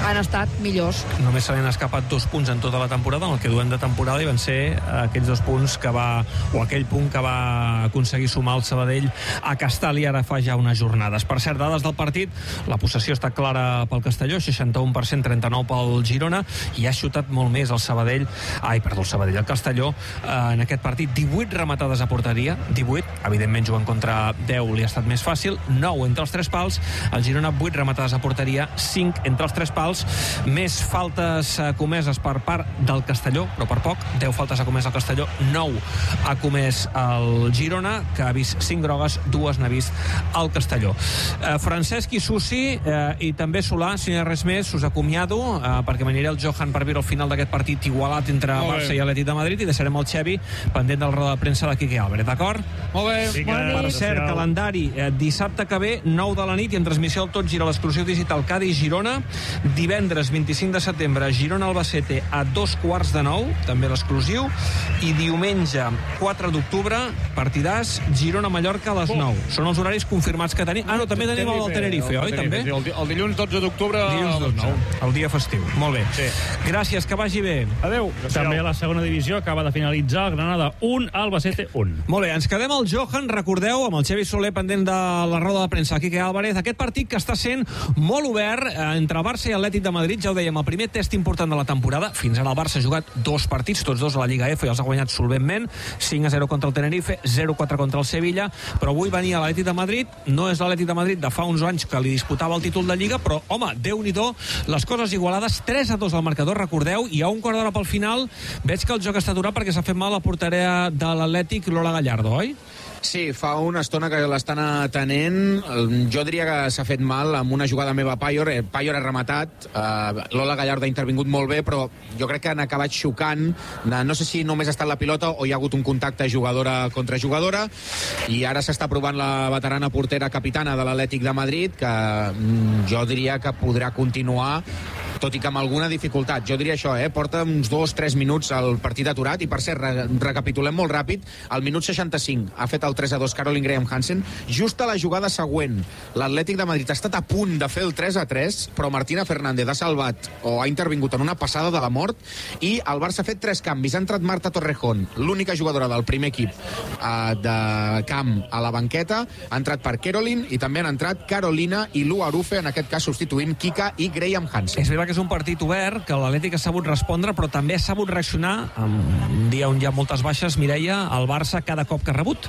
han estat millors. Només se li han escapat dos punts en tota la temporada, en el que duem de temporada, i van ser aquells dos punts que va, o aquell punt que va aconseguir sumar el Sabadell a Castalla ara fa ja unes jornades. Per cert, dades del partit, la possessió està clara pel Castelló, seixanta-un per cent, trenta-nou pel Girona, i ha xutat molt més el Sabadell, ai, perdó, el Sabadell, el Castelló, eh, en aquest partit, divuit rematades a porteria, divuit, evidentment jugant contra deu li ha estat més fàcil, nou entre els tres pals, el Girona vuit rematades a porteria, cinc entre els tres pals, més faltes eh, comeses per part del Castelló, però per poc, deu faltes ha comès el Castelló, nou ha comès el Girona, que ha vist cinc grogues, dues n'ha vist el Castelló. Eh, Francesc i Susi, eh, i també Solà, si no hi ha res més, us acomiado, eh, perquè m'aniré el Johan per veure el final d'aquest partit igualat entre Molt Barça bé. i Atlètic de Madrid, i deixarem el Xevi pendent del roda de premsa de Quique Álvarez, d'acord? Molt bé. Sí que... Per cert, calendari, eh, dissabte que ve, nou de la nit, i en transmissió al Tot Gira, l'exclusiu digital Cádiz-Girona, divendres vint-i-cinc de setembre, Girona-Albacete a dos quarts de nou, també l'exclusiu, i diumenge quatre d'octubre, partidàs Girona-Mallorca a les nou. Són els horaris confirmats que tenim. Ah, no, també tenim el del Tenerife, oi, també? Sí, el, di- el dilluns dotze d'octubre Dilluns a les dotze, nou. el dia festiu. Molt bé. Sí. Gràcies, que vagi bé. Adéu. També a la segona divisió acaba de finalitzar el Granada un, Albacete un. Molt bé, ens quedem al Johan, recordeu, amb el Xevi Soler pendent de la roda de premsa, Quique Álvarez, aquest partit que està sent molt obert eh, entre el Barça i Atlètic de Madrid, ja ho dèiem, el primer test important de la temporada. Fins ara el Barça ha jugat dos partits, tots dos a la Lliga F, i els ha guanyat solventment, cinc a zero contra el Tenerife, zero a quatre contra el Sevilla, però avui venia l'Atlètic de Madrid, no és l'Atlètic de Madrid de fa uns anys que li disputava el títol de Lliga, però, home, Déu-n'hi-do, les coses igualades, tres a dos al marcador, recordeu, i a un quart d'hora pel final, veig que el joc està aturat perquè s'ha fet mal la porteria de l'Atlètic, Lola Gallardo, oi? Sí, fa una estona que l'estan atenent. Jo diria que s'ha fet mal amb una jugada meva a Payor. Payor ha rematat. Uh, Lola Gallardo ha intervingut molt bé, però jo crec que han acabat xocant. No sé si només ha estat la pilota o hi ha hagut un contacte jugadora contra jugadora. I ara s'està provant la veterana portera capitana de l'Atlètic de Madrid, que jo diria que podrà continuar, tot i que amb alguna dificultat. Jo diria això, eh? Porta uns dos tres minuts el partit aturat, i per cert, re recapitulem molt ràpid, al minut seixanta-cinc ha fet el tres a dos Caroline Graham Hansen, just a la jugada següent l'Atlètic de Madrid ha estat a punt de fer el tres a tres, però Martina Fernández ha salvat o ha intervingut en una passada de la mort, i el Barça ha fet tres canvis. Ha entrat Marta Torrejón, l'única jugadora del primer equip eh, de camp, a la banqueta, ha entrat per Caroline, i també han entrat Carolina i Lu Arufe, en aquest cas substituint Kika i Graham Hansen. És veritat que és un partit obert, que l'Atlètic ha sabut respondre, però també ha sabut reaccionar en un dia on hi ha moltes baixes, Mireia, el Barça cada cop que ha rebut.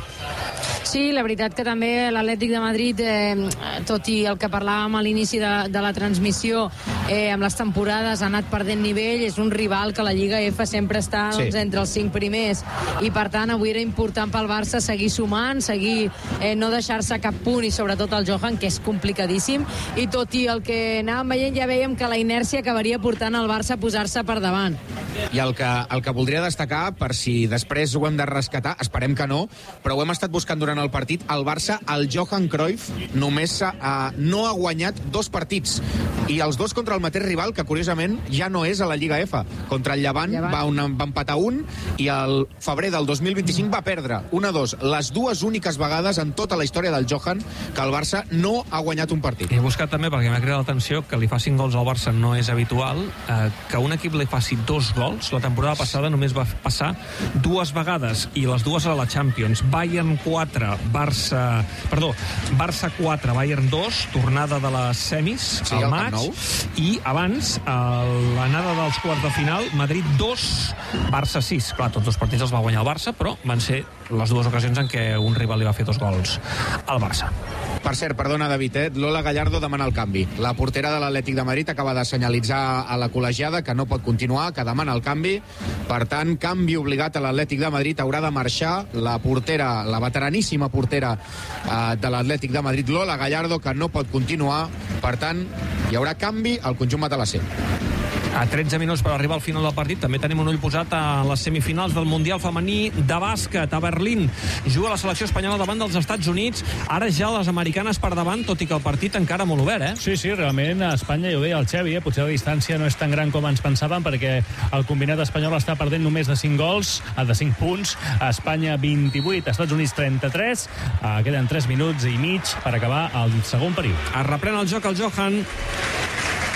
Sí, la veritat que també l'Atlètic de Madrid, eh, tot i el que parlàvem a l'inici de, de la transmissió, eh, amb les temporades ha anat perdent nivell, és un rival que la Lliga F sempre està Sí. doncs, entre els cinc primers, i per tant avui era important pel Barça seguir sumant, seguir eh, no deixar-se cap punt, i sobretot el Johan, que és complicadíssim, i tot i el que anàvem veient ja veiem que la inèrcia acabaria portant el Barça a posar-se per davant. I el que, el que voldria destacar, per si després ho hem de rescatar, esperem que no, però ho hem estat buscant durant el partit, el Barça, el Johan Cruyff, només uh, no ha guanyat dos partits, i els dos contra el mateix rival, que curiosament ja no és a la Lliga F. Contra el Llevant, Llevant. Va, un, va empatar un, i el febrer del dos mil vint-i-cinc va perdre un a dos, les dues úniques vegades en tota la història del Johan que el Barça no ha guanyat un partit. He buscat també, perquè m'ha cridat l'atenció, que li facin gols al Barça no és habitual, eh, que un equip li faci dos gols. La temporada passada només va passar dues vegades, i les dues a la Champions. Bayern quatre, Barça... Perdó, Barça quatre, Bayern dos, tornada de les semis, Sí, al al maig, Camp Nou. i abans, a l'anada dels quarts de final, Madrid dos, Barça sis. Clar, tots dos partits els va guanyar el Barça, però van ser les dues ocasions en què un rival li va fer dos gols al Barça. Per cert, perdona, David, eh? Lola Gallardo demana el canvi. La portera de l'Atlètic de Madrid acaba de senyalitzar a la col·legiada que no pot continuar, que demana el canvi. Per tant, canvi obligat a l'Atlètic de Madrid. Haurà de marxar la portera, la veteraníssima portera eh, de l'Atlètic de Madrid, Lola Gallardo, que no pot continuar. Per tant, hi haurà canvi al conjunt matalasser. A tretze minuts per arribar al final del partit també tenim un ull posat a les semifinals del Mundial Femení de bàsquet a Berlín. Juga la selecció espanyola davant dels Estats Units, ara ja les americanes per davant, tot i que el partit encara molt obert, eh? Sí, sí, realment a Espanya, ja ho deia el Xevi, eh? Potser la distància no és tan gran com ens pensàvem, perquè el combinat espanyol està perdent només de cinc gols, de cinc punts, a Espanya vint-i-vuit, Estats Units trenta-tres, eh, queden tres minuts i mig per acabar el segon període. Es reprèn el joc el Johan.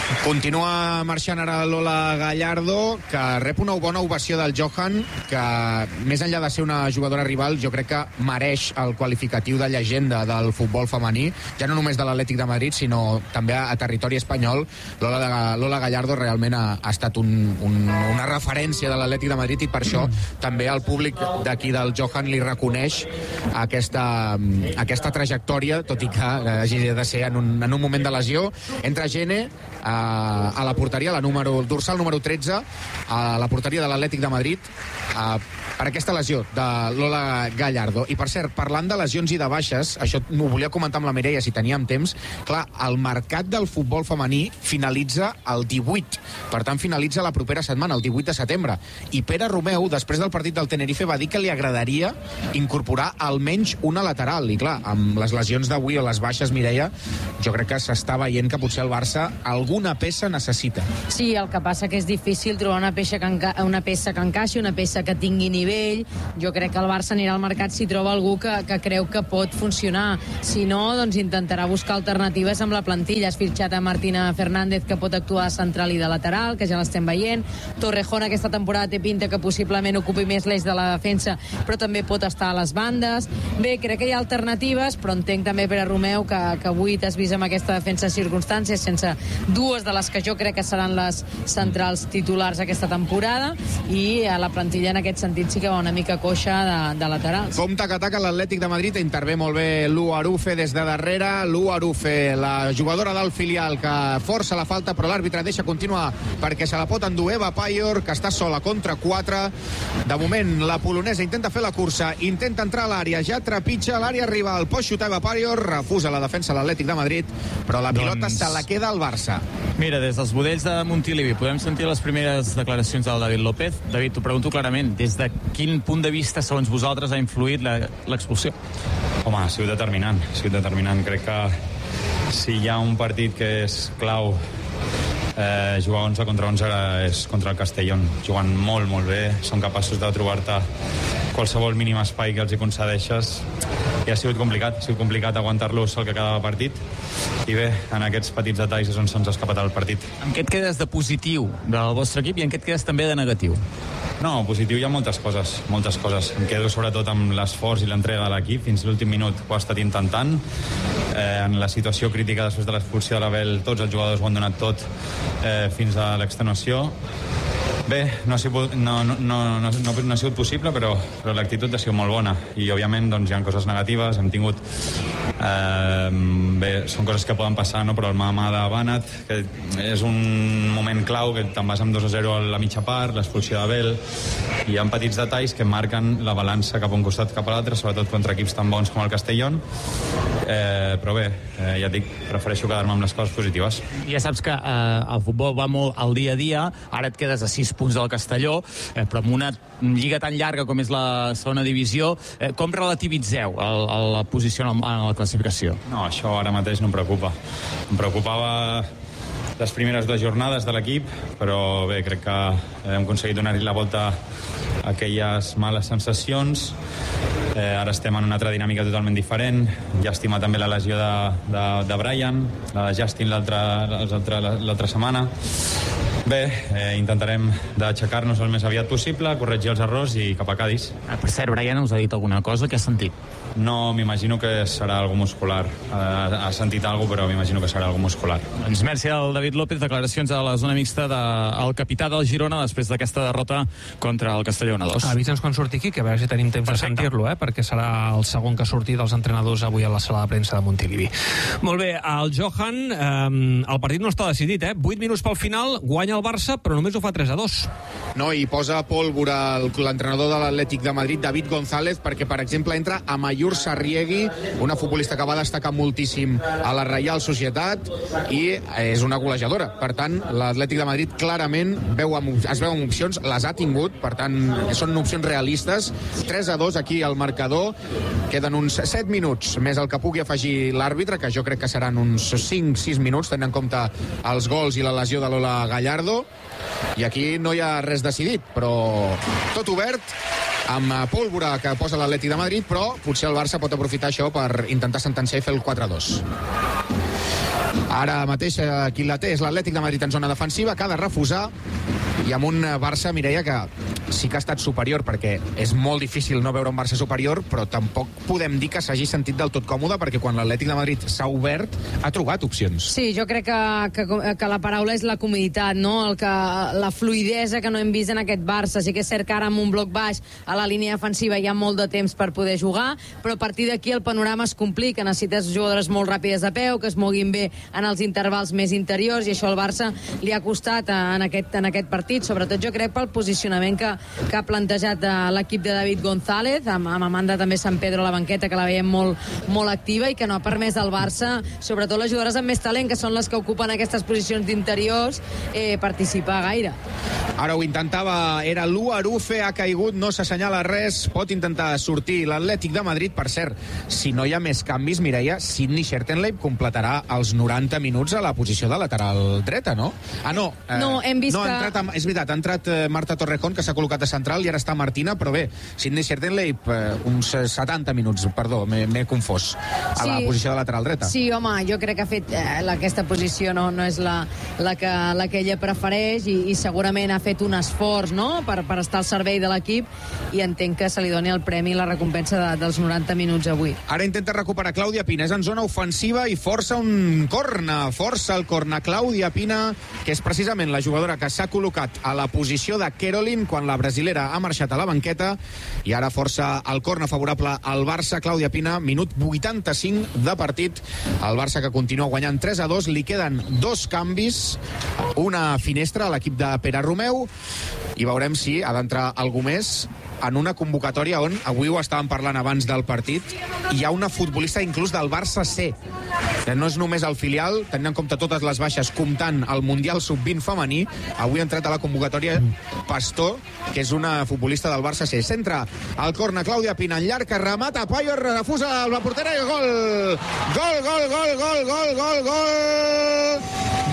Continua marxant ara Lola Gallardo, que rep una bona ovació del Johan, que més enllà de ser una jugadora rival, jo crec que mereix el qualificatiu de llegenda del futbol femení, ja no només de l'Atlètic de Madrid, sinó també a, a territori espanyol. Lola, de, Lola Gallardo realment ha, ha estat un, un, una referència de l'Atlètic de Madrid, i per això també el públic d'aquí del Johan li reconeix aquesta, aquesta trajectòria, tot i que hagi de ser en un, en un moment de lesió. Entra Gene a, a la porteria, la número, el dorsal número tretze, a la porteria de l'Atlètic de Madrid, a, per aquesta lesió de Lola Gallardo. I per cert, parlant de lesions i de baixes, això m'ho volia comentar amb la Mireia si teníem temps, clar, el mercat del futbol femení finalitza el divuit, per tant finalitza la propera setmana, el divuit de setembre, i Pere Romeu, després del partit del Tenerife, va dir que li agradaria incorporar almenys una lateral, i clar, amb les lesions d'avui o les baixes, Mireia, jo crec que s'està veient que potser el Barça alguna peça necessita. Sí, el que passa que és difícil trobar una peça que, enca una peça que encaixi, una peça que tingui nivell. Jo crec que el Barça anirà al mercat si troba algú que, que creu que pot funcionar. Si no, doncs intentarà buscar alternatives amb la plantilla. Has fitxat a Martina Fernández, que pot actuar de central i de lateral, que ja l'estem veient. Torrejón aquesta temporada té pinta que possiblement ocupi més l'eix de la defensa, però també pot estar a les bandes. Bé, crec que hi ha alternatives, però entenc també, Pere Romeu, que, que avui t'has vist amb aquesta defensa de circumstàncies, sense dues de les que jo crec que seran les centrals titulars aquesta temporada, i a la plantilla en aquest sentit sí que va una mica coixa de, de laterals. Compte que ataca l'Atlètic de Madrid, intervé molt bé Lu Arufe des de darrere. Lu Arufe, la jugadora del filial, que força la falta, però l'àrbitre deixa continuar perquè se la pot endur Eva Payor, que està sola contra quatre. De moment, la polonesa intenta fer la cursa, intenta entrar a l'àrea, ja trepitja l'àrea rival, pot xutar Eva Payor, refusa la defensa de l'Atlètic de Madrid, però la pilota doncs... se la queda al Barça. Mira, des dels budells de Montilivi podem sentir les primeres declaracions del David López. David, t'ho pregunto clarament, des de quin punt de vista, segons vosaltres, ha influït l'expulsió? Home, ha sigut determinant, ha sigut determinant. Crec que si hi ha un partit que és clau, eh, jugar onze contra onze és contra el Castellón. Juguen molt, molt bé, són capaços de trobar-te qualsevol mínim espai que els hi concedeixes, i ha sigut complicat, ha sigut complicat aguantar-los el que quedava partit, i bé, en aquests petits detalls és on se'ns ha escapat el partit. En què et quedes de positiu del vostre equip i en què et quedes també de negatiu? No, positiu hi ha moltes coses, moltes coses. Em quedo sobretot amb l'esforç i l'entrega de l'equip. Fins l'últim minut ho ha estat intentant. Eh, en la situació crítica després de l'expulsió de l'Abel, tots els jugadors ho han donat tot eh, fins a l'extenuació. Bé, no ha sigut, no, no, no, no, no ha sigut possible, però, però l'actitud ha sigut molt bona, i òbviament doncs, hi ha coses negatives. Hem tingut eh, bé, són coses que poden passar, no? Però el mà de Banat, que és un moment clau, que te'n vas amb dos a zero a la mitja part, l'expulsió d'Abel, i hi ha petits detalls que marquen la balança cap a un costat cap a l'altre, sobretot contra equips tan bons com el Castellón. Eh, però bé, eh, ja et dic, prefereixo quedar-me amb les coses positives. Ja saps que eh, el futbol va molt al dia a dia, ara et quedes a sis punts del Castelló, eh, però amb una lliga tan llarga com és la segona divisió, eh, com relativitzeu el, el, la posició en, el, en la classificació? No, això ara mateix no em preocupa. Em preocupava les primeres dues jornades de l'equip, però bé, crec que hem aconseguit donar-hi la volta a aquelles males sensacions. Eh, ara estem en una altra dinàmica totalment diferent. Llàstima també la lesió de, de, de Brian, la de Justin l'altra setmana. Bé, eh, intentarem d'aixecar-nos el més aviat possible, corregir els errors i cap a Cádiz. Per cert, Brian us ha dit alguna cosa? Què has sentit? No, m'imagino que serà algo muscular. Ha, ha sentit alguna cosa, però m'imagino que serà algo muscular. Doncs merci al David López, declaracions a la zona mixta del de, capità del Girona després d'aquesta derrota contra el Castelló a dos. Avisa'ns quan surti aquí, que a veure si tenim temps Perfecte. de sentir-lo, eh? Perquè serà el segon que surti dels entrenadors avui a la sala de premsa de Montilivi. Molt bé, el Johan, eh, el partit no està decidit, eh? vuit minuts pel final, guanya el Barça, però només ho fa tres a dos. No, i posa pólvora l'entrenador de l'Atlètic de Madrid, David González, perquè, per exemple, entra a Mayur Sarriegui, una futbolista que va destacar moltíssim a la Reial Societat i és una golejadora. Per tant, l'Atlètic de Madrid clarament veu amb, es veu amb opcions, les ha tingut, per tant, són opcions realistes. tres a dos aquí al marcador. Queden uns set minuts, més el que pugui afegir l'àrbitre, que jo crec que seran uns cinc sis minuts, tenint en compte els gols i la lesió de Lola Gallardo. I aquí no hi ha res decidit, però tot obert, amb pólvora que posa l'Atlètic de Madrid, però potser el Barça pot aprofitar això per intentar sentenciar i fer el quatre a dos. Ara mateix qui la té és l'Atlètic de Madrid en zona defensiva, que ha de refusar, i amb un Barça, Mireia, que sí que ha estat superior, perquè és molt difícil no veure un Barça superior, però tampoc podem dir que s'hagi sentit del tot còmode, perquè quan l'Atlètic de Madrid s'ha obert, ha trobat opcions. Sí, jo crec que, que, que la paraula és la comoditat, no? El que, la fluidesa que no hem vist en aquest Barça. Sí que és cert que ara amb un bloc baix a la línia defensiva hi ha molt de temps per poder jugar, però a partir d'aquí el panorama es complica. Necessites jugadores molt ràpides de peu, que es moguin bé en els intervals més interiors, i això al Barça li ha costat en aquest, en aquest partit, sobretot jo crec pel posicionament que, que ha plantejat l'equip de David González, amb, amb Amanda també Sant Pedro a la banqueta, que la veiem molt, molt activa i que no ha permès al Barça, sobretot les jugadores amb més talent, que són les que ocupen aquestes posicions d'interiors, eh, participar gaire. Ara ho intentava, era l'U Arufe, ha caigut, no s'assenyala res, pot intentar sortir l'Atlètic de Madrid. Per cert, si no hi ha més canvis, Mireia, Sidney Schertenleib completarà els noranta minuts a la posició de lateral dreta, no? Ah, no. Eh, no, hem vist no, que... Ha entrat, és veritat, ha entrat eh, Marta Torrejón, que s'ha col·locat a central, i ara està Martina, però bé, Sidney Schertenleib, eh, uns setanta minuts, perdó, m'he confós, a sí, la posició de lateral dreta. Sí, home, jo crec que ha fet eh, aquesta posició no, no és la, la, que, la que ella prefereix, i, i segurament ha fet un esforç, no?, per, per estar al servei de l'equip, i entenc que se li doni el premi i la recompensa de, dels noranta minuts avui. Ara intenta recuperar Clàudia Pina, és en zona ofensiva i força un corna, força el corna Clàudia Pina, que és precisament la jugadora que s'ha col·locat a la posició de Caroline quan la brasilera ha marxat a la banqueta, i ara força el corna favorable al Barça. Clàudia Pina, minut vuitanta-cinc de partit, el Barça que continua guanyant tres a dos, li queden dos canvis, una finestra a l'equip de Pere Romeu, i veurem si ha d'entrar algú més en una convocatòria on, avui ho estàvem parlant abans del partit, hi ha una futbolista inclús del Barça C. No és només el filial, tenint en compte totes les baixes, comptant el Mundial sub vint femení, avui ha entrat a la convocatòria Pastor, que és una futbolista del Barça C. Centra el corna, Clàudia Pina, en llarg, que remata, Payor refusa la portera i gol! Gol, gol, gol, gol, gol, gol, gol!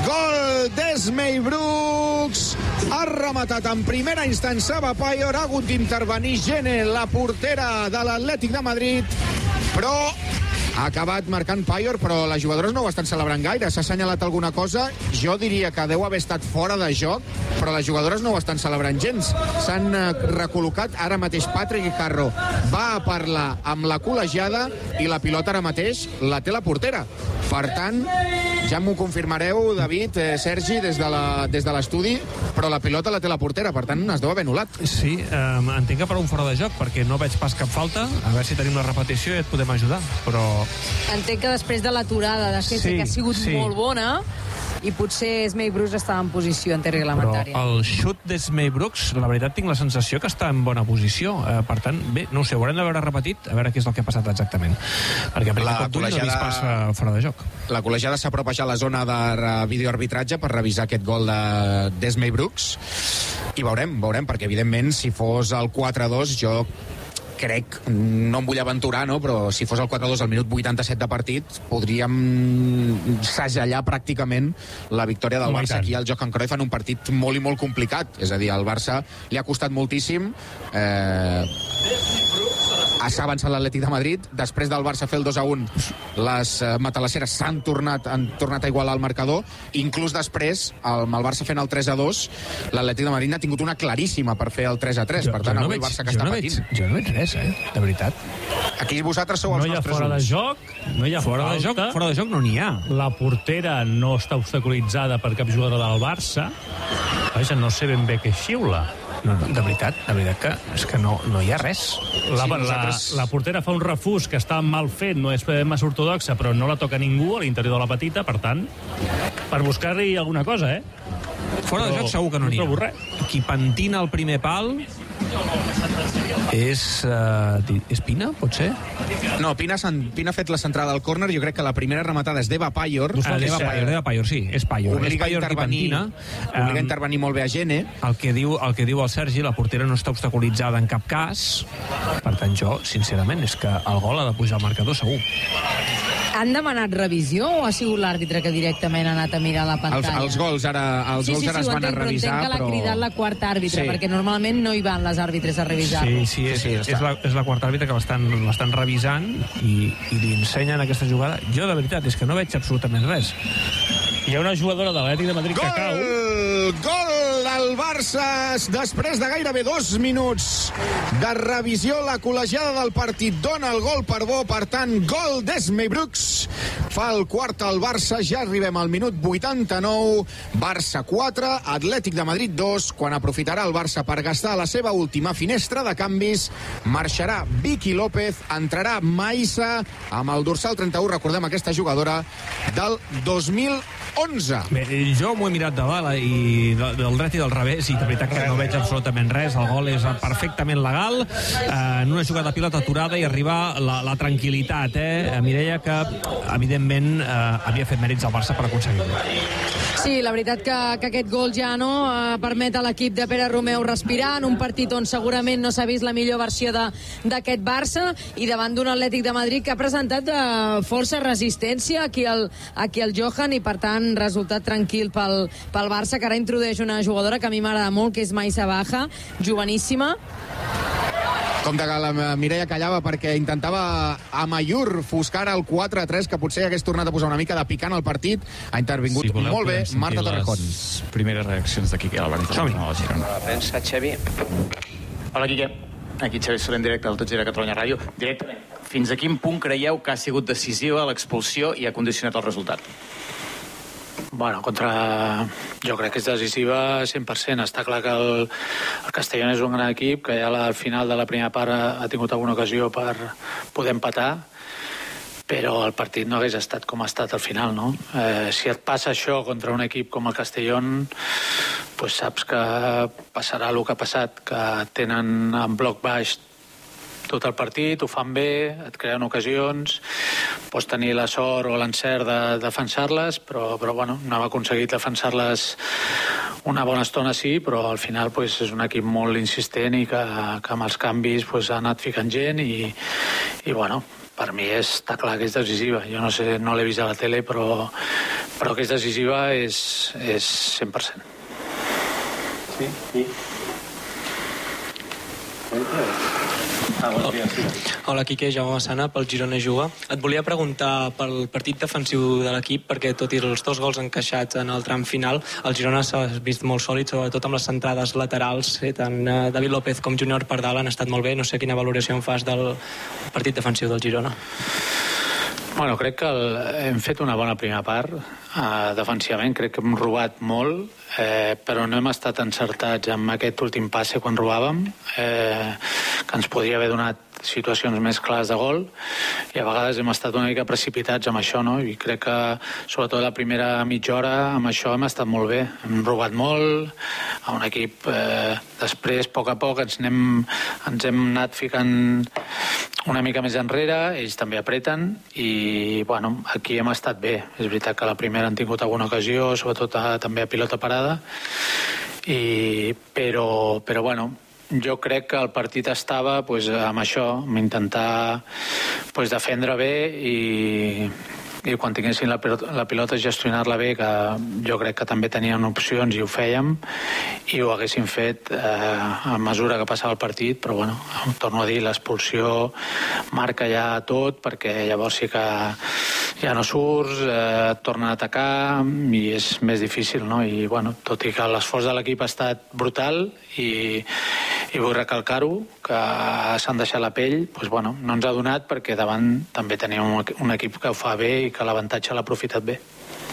Gol d'Esmei Brooks! Ha rematat en primera instància Payor, ha hagut d'intervenir Gene, la portera de l'Atlètic de Madrid, però ha acabat marcant Payor, però les jugadores no ho estan celebrant gaire. S'ha assenyalat alguna cosa, jo diria que deu haver estat fora de joc, però les jugadores no ho estan celebrant gens. S'han recol·locat. Ara mateix Patrick Carro va a parlar amb la col·legiada i la pilota ara mateix la té la portera. Per tant, ja m'ho confirmareu, David, eh, Sergi, des de l'estudi, però la pilota la té la portera, per tant es deu haver anul·lat. Sí, eh, entenc que per un fora de joc, perquè no veig pas cap falta. A veure si tenim la repetició i et podem ajudar, però... Entenc que després de l'aturada de Gese, sí, que ha sigut sí. molt bona, i potser Esmei Brooks està en posició antireglamentària. Però el xut d'Esmei Brooks, la veritat, tinc la sensació que està en bona posició. Eh, per tant, bé, no ho sé, ho haurem de veure repetit, a veure què és el que ha passat exactament. Perquè a primer cop d'ull no he vist pas fora de joc. La col·legiada s'apropa ja a la zona de videoarbitratge per revisar aquest gol d'Esmei Brooks, i veurem, veurem, perquè evidentment si fos el quatre a dos, jo crec, no em vull aventurar, no? Però si fos el quatre a dos al minut vuitanta-set de partit, podríem segellar pràcticament la victòria del Barça aquí al Johan Cruyff en un partit molt i molt complicat. És a dir, al Barça li ha costat moltíssim, eh... s'ha avançat l'Atlètic de Madrid, després del Barça fer el dos a un, les matalasseres s'han tornat, han tornat a igualar el marcador, inclús després, amb el Barça fent el tres a dos, l'Atlètic de Madrid ha tingut una claríssima per fer el tres a tres, per tant, avui el Barça que està patint. Jo no veig res, eh, de veritat. Aquí vosaltres sou els nostres ulls. No hi ha fora de joc, no hi ha fora de joc, fora de joc no n'hi ha. La portera no està obstaculitzada per cap jugador del Barça. Vaja, no sé ben bé què xiula. No, no, de veritat, de veritat que és que no, no hi ha res. La, la, la portera fa un refús que està mal fet, no és massa ortodoxa, però no la toca ningú a l'interior de la petita, per tant, per buscar-hi alguna cosa, eh? Fora de joc segur que no n'hi ha. Qui pentina el primer pal és... Uh, és Pina, pot ser? No, Pina, Pina ha fet la centrada al córner. Jo crec que la primera rematada és d'Eva Payor. Ah, d'Eva Payor, d'Eva Payor, sí, és Payor. Obliga, és Payor a, intervenir, obliga um, a intervenir molt bé a Gene. El que, diu, el que diu el Sergi, la portera no està obstaculitzada en cap cas. Per tant, jo, sincerament, és que el gol ha de pujar al marcador, segur. Han demanat revisió o ha sigut l'àrbitre que directament ha anat a mirar la pantalla? Els, els gols ara, els sí, gols sí, ara sí, es van entenc, a revisar, però... entenc que l'ha però... cridat la quarta àrbitre, sí. perquè normalment no hi van les àrbitres a revisar-lo. Sí, sí, és, sí, és, la, és la quarta àrbitre que l'estan revisant i, i li ensenyen aquesta jugada. Jo, de veritat, és que no veig absolutament res. Hi ha una jugadora de l'Atlètic de Madrid Gol! que cau. Gol al Barça després de gairebé dos minuts de revisió. La col·legiada del partit dona el gol per bo, per tant, gol d'Esme Brooks. Fa el quart al Barça, ja arribem al minut vuitanta-nou. Barça quatre, Atlètic de Madrid dos. Quan aprofitarà el Barça per gastar la seva última finestra de canvis, marxarà Vicky López, entrarà Maïssa amb el dorsal trenta-u, recordem aquesta jugadora del dos mil onze. Bé, jo m'ho he mirat de dalt i del dret i del revés, i de veritat que no veig absolutament res. El gol és perfectament legal, eh, en una jugada de pilota aturada, i arriba la, la tranquil·litat, eh? Mireia, que evidentment eh, havia fet mèrits al Barça per aconseguir-ho. Sí, la veritat que, que aquest gol ja no eh, permet a l'equip de Pere Romeu respirar en un partit on segurament no s'ha vist la millor versió d'aquest Barça, i davant d'un Atlètic de Madrid que ha presentat eh, força resistència aquí al, aquí al Johan, i per tant resultat tranquil pel, pel Barça, que ara introdueix una jugadora que a mi m'agrada molt, que és Maïssa Baja, joveníssima. Compte que la Mireia callava perquè intentava a Mayur fuscar el quatre a tres, que potser hagués tornat a posar una mica de picant al partit. Ha intervingut si molt bé Marta Torrejón. Les primeres reaccions d'aquí, Albert. Som-hi. La premsa, Xavi. Hola, Quique. Aquí Xavi Soler en directe al Tots Gira Catalunya Ràdio. Directament, fins a quin punt creieu que ha sigut decisiva l'expulsió i ha condicionat el resultat? Bueno, contra... jo crec que és decisiva cent per cent. Està clar que el, el Castellón és un gran equip, que ja al final de la primera part ha, ha tingut alguna ocasió per poder empatar, però el partit no hagués estat com ha estat al final, no? Eh, si et passa això contra un equip com el Castellón, pues saps que passarà el que ha passat, que tenen en bloc baix tot el partit, ho fan bé, et creen ocasions, pots tenir la sort o l'encert de defensar-les, però, però bueno, no hem aconseguit defensar-les una bona estona, sí, però al final pues, és un equip molt insistent i que, que amb els canvis pues, ha anat ficant gent i, i bueno, per mi és, està clar que és decisiva. Jo no sé, no l'he vist a la tele, però, però que és decisiva és, és cent per cent. Sí, sí. Ah, bon dia, sí. Hola, Quique, Jaume Massana, pel Girona Juga. Et volia preguntar pel partit defensiu de l'equip, perquè tot i els dos gols encaixats en el tram final, el Girona s'ha vist molt sòlid, sobretot amb les centrades laterals. Eh? Tant eh, David López com Júnior Pardal han estat molt bé. No sé quina valoració en fas del partit defensiu del Girona. Bueno, crec que el, hem fet una bona primera part. Uh, defensivament crec que hem robat molt, eh, però no hem estat encertats amb aquest últim passe quan robàvem, eh, que ens podria haver donat situacions més clares de gol, i a vegades hem estat una mica precipitats amb això, no? I crec que sobretot la primera mitja hora amb això hem estat molt bé, hem robat molt a un equip, eh, després a poc a poc ens, anem, ens hem anat ficant una mica més enrere, ells també apreten i bueno, aquí hem estat bé. És veritat que la primera han tingut alguna ocasió, sobretot a, també a pilota parada, i, però, però bueno, jo crec que el partit estava pues, amb això, amb intentar pues, defendre bé i, i quan tinguessin la pilota, la pilota gestionar-la bé, que jo crec que també teníem opcions i ho fèiem, i ho haguéssim fet eh, a mesura que passava el partit, però bueno, torno a dir, l'expulsió marca ja tot, perquè llavors sí que ja no surts, eh, et tornen a atacar i és més difícil, no? I bueno, tot i que l'esforç de l'equip ha estat brutal i, i vull recalcar-ho, que s'han deixat la pell, doncs, bueno, no ens ha donat perquè davant també tenim un, un equip que ho fa bé i que l'avantatge l'ha aprofitat bé.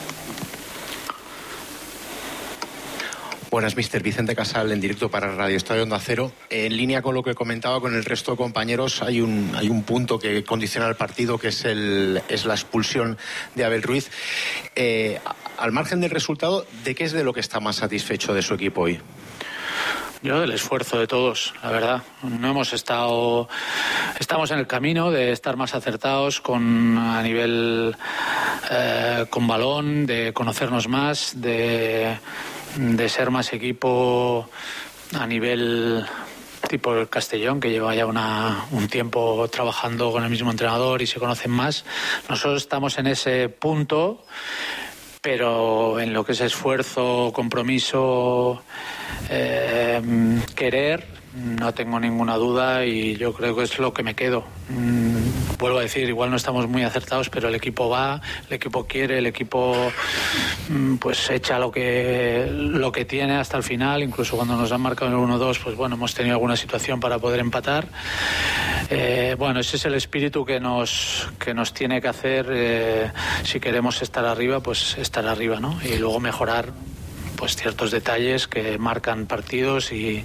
Buenas, mister Vicente Casal, en directo para Radio Estadio Onda Cero. En línea con lo que comentaba con el resto de compañeros, hay un, hay un punto que condiciona el partido, que es, el, es la expulsión de Abel Ruiz. Eh, al margen del resultado, ¿de qué es de lo que está más satisfecho de su equipo hoy? Yo del esfuerzo de todos, la verdad. No hemos estado... Estamos en el camino de estar más acertados con, a nivel eh, con balón, de conocernos más, de, de ser más equipo a nivel tipo el Castellón, que lleva ya una, un tiempo trabajando con el mismo entrenador y se conocen más. Nosotros estamos en ese punto, pero en lo que es esfuerzo, compromiso, eh, querer, no tengo ninguna duda y yo creo que es lo que me quedo. vuelvo a decir, igual no estamos muy acertados, pero el equipo va, el equipo quiere, el equipo pues echa lo que lo que tiene hasta el final. Incluso cuando nos han marcado el uno dos, pues bueno, hemos tenido alguna situación para poder empatar. Eh, bueno, ese es el espíritu que nos que nos tiene que hacer, eh, si queremos estar arriba, pues estar arriba, ¿no? Y luego mejorar pues ciertos detalles que marcan partidos y,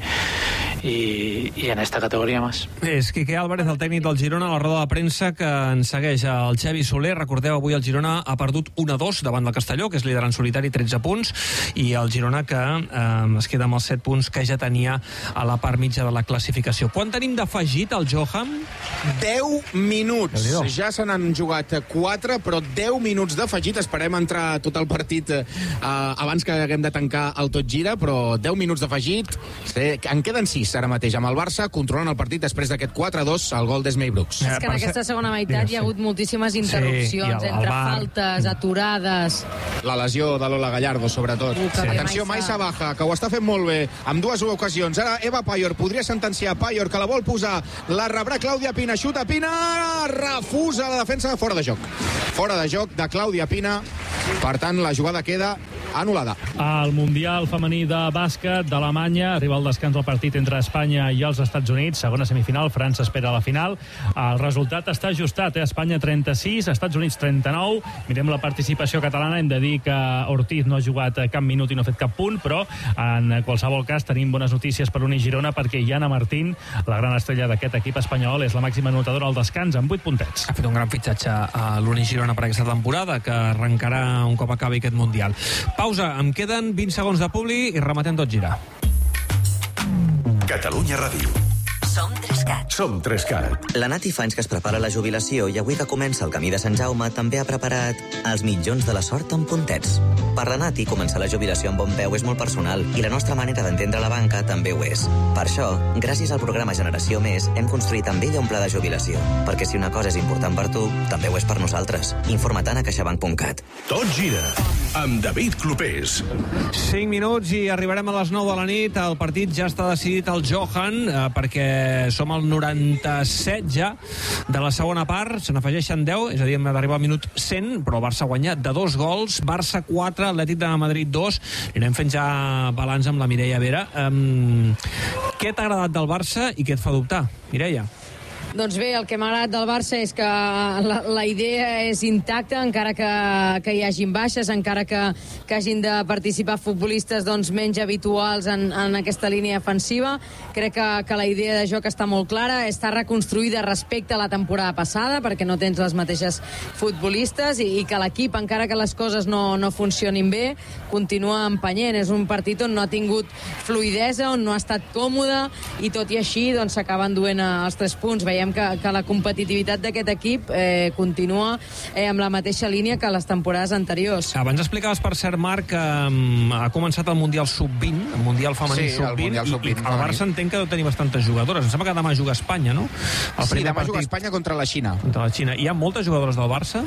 i, i en esta categoria més. És Quique Álvarez, el tècnic del Girona, a la roda de premsa que ens segueix el Xavi Soler. Recordeu, avui el Girona ha perdut un a dos davant del Castelló, que és líder en solitari, tretze punts, i el Girona que eh, es queda amb els set punts que ja tenia a la part mitja de la classificació. Quan tenim d'afegit el Johan? deu minuts. Ja se n'han jugat quatre, però deu minuts d'afegit. Esperem entrar tot el partit eh, abans que haguem de tancar el Tot Gira, però deu minuts d'afegit. En queden sis ara mateix amb el Barça, controlant el partit després d'aquest quatre a dos, el gol d'Esmei Brooks. És que en aquesta segona meitat hi ha hagut moltíssimes interrupcions, sí, entre faltes, aturades... La lesió de Lola Gallardo, sobretot. Sí. Atenció, Maisa Baja, que ho està fent molt bé, amb dues ocasions. Ara Eva Payor podria sentenciar Payor, que la vol posar, la rebrà Clàudia Pina, xuta Pina, refusa la defensa, fora de joc. Fora de joc de Clàudia Pina, per tant la jugada queda anul·lada. El Mundial femení de bàsquet d'Alemanya, arriba el descans del partit entre Espanya i els Estats Units, segona semifinal, França espera la final. El resultat està ajustat, eh? Espanya trenta-sis, Estats Units trenta-nou. Mirem la participació catalana, hem de dir que Ortiz no ha jugat cap minut i no ha fet cap punt, però en qualsevol cas tenim bones notícies per Uni Girona, perquè Iana Martín, la gran estrella d'aquest equip espanyol, és la màxima anotadora al descans amb vuit puntets. Ha fet un gran fitxatge a l'Uni Girona per aquesta temporada, que arrencarà un cop acabi aquest Mundial. Pausa, em queden vint segons de publi i rematem Tot Gira. Catalunya Ràdio. Som Trescat. Som Trescat. La Nati fa anys que es prepara la jubilació i avui que comença el camí de Sant Jaume també ha preparat els mitjons de la sort amb puntets. Per la Nati, començar la jubilació amb bon peu és molt personal i la nostra manera d'entendre la banca també ho és. Per això, gràcies al programa Generació Més, hem construït amb ella un pla de jubilació. Perquè si una cosa és important per tu, també ho és per nosaltres. Informa-te'n a caixabank punt cat. Tot gira amb David Clopés. cinc minuts i arribarem a les nou de la nit. El partit ja està decidit al Johan, eh, perquè som al noranta-set ja de la segona part. Se n'afegeixen deu, és a dir, hem d'arribar al minut cent, però el Barça ha guanyat de dos gols. Barça quatre, Atlètic de Madrid dos. I anem fent ja balanç amb la Mireia Vera. Um, què t'ha agradat del Barça i què et fa dubtar, Mireia? Doncs bé, el que m'ha agradat del Barça és que la, la idea és intacta, encara que, que hi hagin baixes, encara que, que hagin de participar futbolistes doncs, menys habituals en, en aquesta línia defensiva. Crec que, que la idea de joc està molt clara, està reconstruïda respecte a la temporada passada, perquè no tens les mateixes futbolistes, i, i que l'equip, encara que les coses no, no funcionin bé, continua empenyent. És un partit on no ha tingut fluidesa, on no ha estat còmode, i tot i així doncs, s'acaben duent els tres punts. Veiem que, que la competitivitat d'aquest equip eh, continua eh, amb la mateixa línia que les temporades anteriors. Abans explicaves, per cert, Marc, que um, ha començat el Mundial sub vint, el Mundial femení sí, sub vint, el sub vint, i, i el Barça entenc que deu tenir bastantes jugadores. Em sembla que demà juga Espanya, no? El sí, demà partit... juga Espanya contra la Xina. Contra la Xina. Hi ha moltes jugadores del Barça?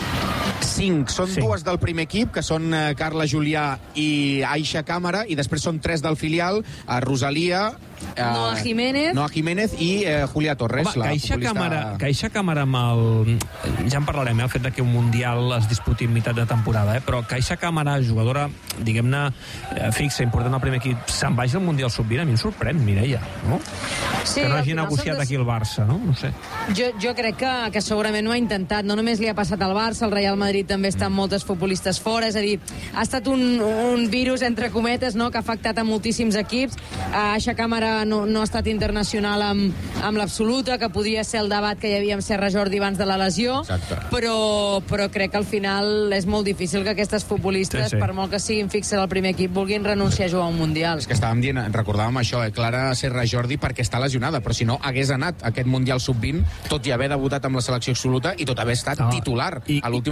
Cinc. Són sí. dues del primer equip, que són eh, Carla Julià i Aixa Càmara, i després són tres del filial, eh, Rosalia, eh, Noa Jiménez, Noa Jiménez i eh, Julia Torres. Home, la Caixa futbolista... Càmera, Caixa Càmera amb el... Ja en parlarem, eh, el fet de que un Mundial es disputi en meitat de temporada, eh, però Caixa Càmera, jugadora, diguem-ne, eh, fixa, important al primer equip, se'n vagi al Mundial sub vint, a mi em sorprèn, Mireia, no? Sí, que no hagi negociat aquí el Barça, no? No sé. Jo, jo crec que, que segurament no ha intentat, no només li ha passat al Barça, el Real Madrid també està amb moltes futbolistes fora, és a dir, ha estat un, un virus, entre cometes, no?, que ha afectat a moltíssims equips. Aixa Càmera no, no ha estat internacional amb, amb l'absoluta, que podia ser el debat que hi havia amb Serra Jordi abans de la lesió, però, però crec que al final és molt difícil que aquestes futbolistes, sí, sí. per molt que siguin fixes al primer equip, vulguin renunciar a jugar a un Mundial. És que estàvem dient, recordàvem això, eh, Clara Serra Jordi perquè està lesionada, però si no hagués anat a aquest Mundial sub vint, tot i haver debutat amb la selecció absoluta i tot haver estat no. titular I, a l'última final de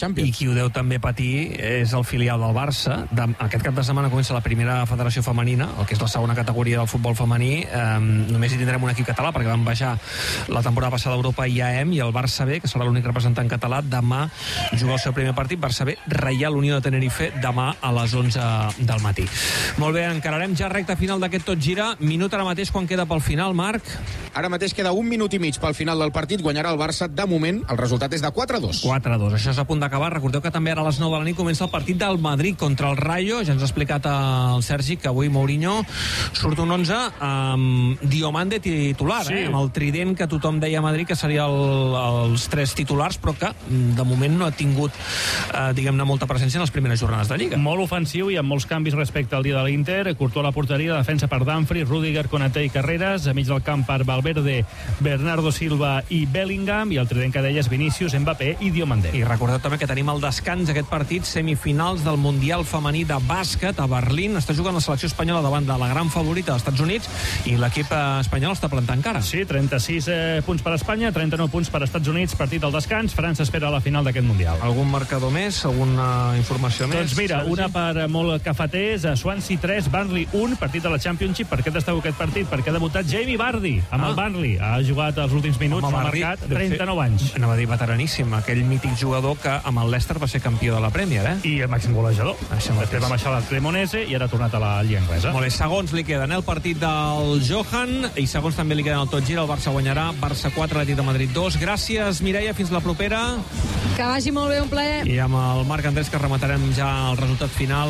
Champions. I qui ho deu també patir és el filial del Barça. De, aquest cap de setmana comença la primera federació femenina, el que és la segona categoria del futbol femení. Eh, només hi tindrem un equip català, perquè van baixar la temporada passada a Europa i A E M, i el Barça B, que serà l'únic representant català, demà juga el seu primer partit. Barça B, Reial Unió de Tenerife, demà a les onze del matí. Molt bé, encararem ja recta final d'aquest Tot Gira. Minut ara mateix, quan queda pel final, Marc? Ara mateix queda un minut i mig pel final del partit. Guanyarà el Barça. De moment, el resultat és de quatre a dos. quatre a dos. Això és a punt d'acabar. Recordeu que també ara a les nou de la nit comença el partit del Madrid contra el Rayo. Ja ens ha explicat el Sergi que avui Mourinho surt un onze amb Diomande titular, sí. eh? Amb el trident que tothom deia a Madrid que seria el, els tres titulars, però que de moment no ha tingut eh, diguem-ne molta presència en les primeres jornades de Lliga. Molt ofensiu i amb molts canvis respecte al dia de l'Inter. Courtois a la porteria, defensa per Dumfries, Rüdiger, Konaté i Carreras, a mig del camp per Valverde, Bernardo Silva i Bellingham, i el trident que deies Vinícius, Mbappé i Diomande. I recordeu també que tenim el descans aquest partit, semifinals del Mundial Femení de Bàsquet a Berlín. Està jugant la selecció espanyola davant de la gran favorita dels Estats Units, i l'equip espanyol està plantant cara. Sí, trenta-sis eh, punts per Espanya, trenta-nou punts per Estats Units, partit al descans. França espera a la final d'aquest Mundial. Algun marcador més? Alguna informació més? Doncs mira, una per molt cafeters, Swansea tres, Burnley un, partit de la Championship. Per què destaco aquest partit? Perquè ha debutat Jamie Vardy amb ah. el Burnley. Ha jugat els últims minuts, ha marcat trenta-nou anys. Anava a dir veteraníssim, aquell mític jugador que amb el Leicester va ser campió de la Premier, eh? I el màxim golejador. Després va baixar la Cremonese i ara ha tornat a la Lliga Anglesa. Molt bé, segons li queden el partit del Johan, i segons també li queden el Tot Gira. El Barça guanyarà, Barça quatre, Atlètic de Madrid dos. Gràcies, Mireia, fins la propera. Que vagi molt bé, un plaer. I amb el Marc Andrés, que rematarem ja el resultat final.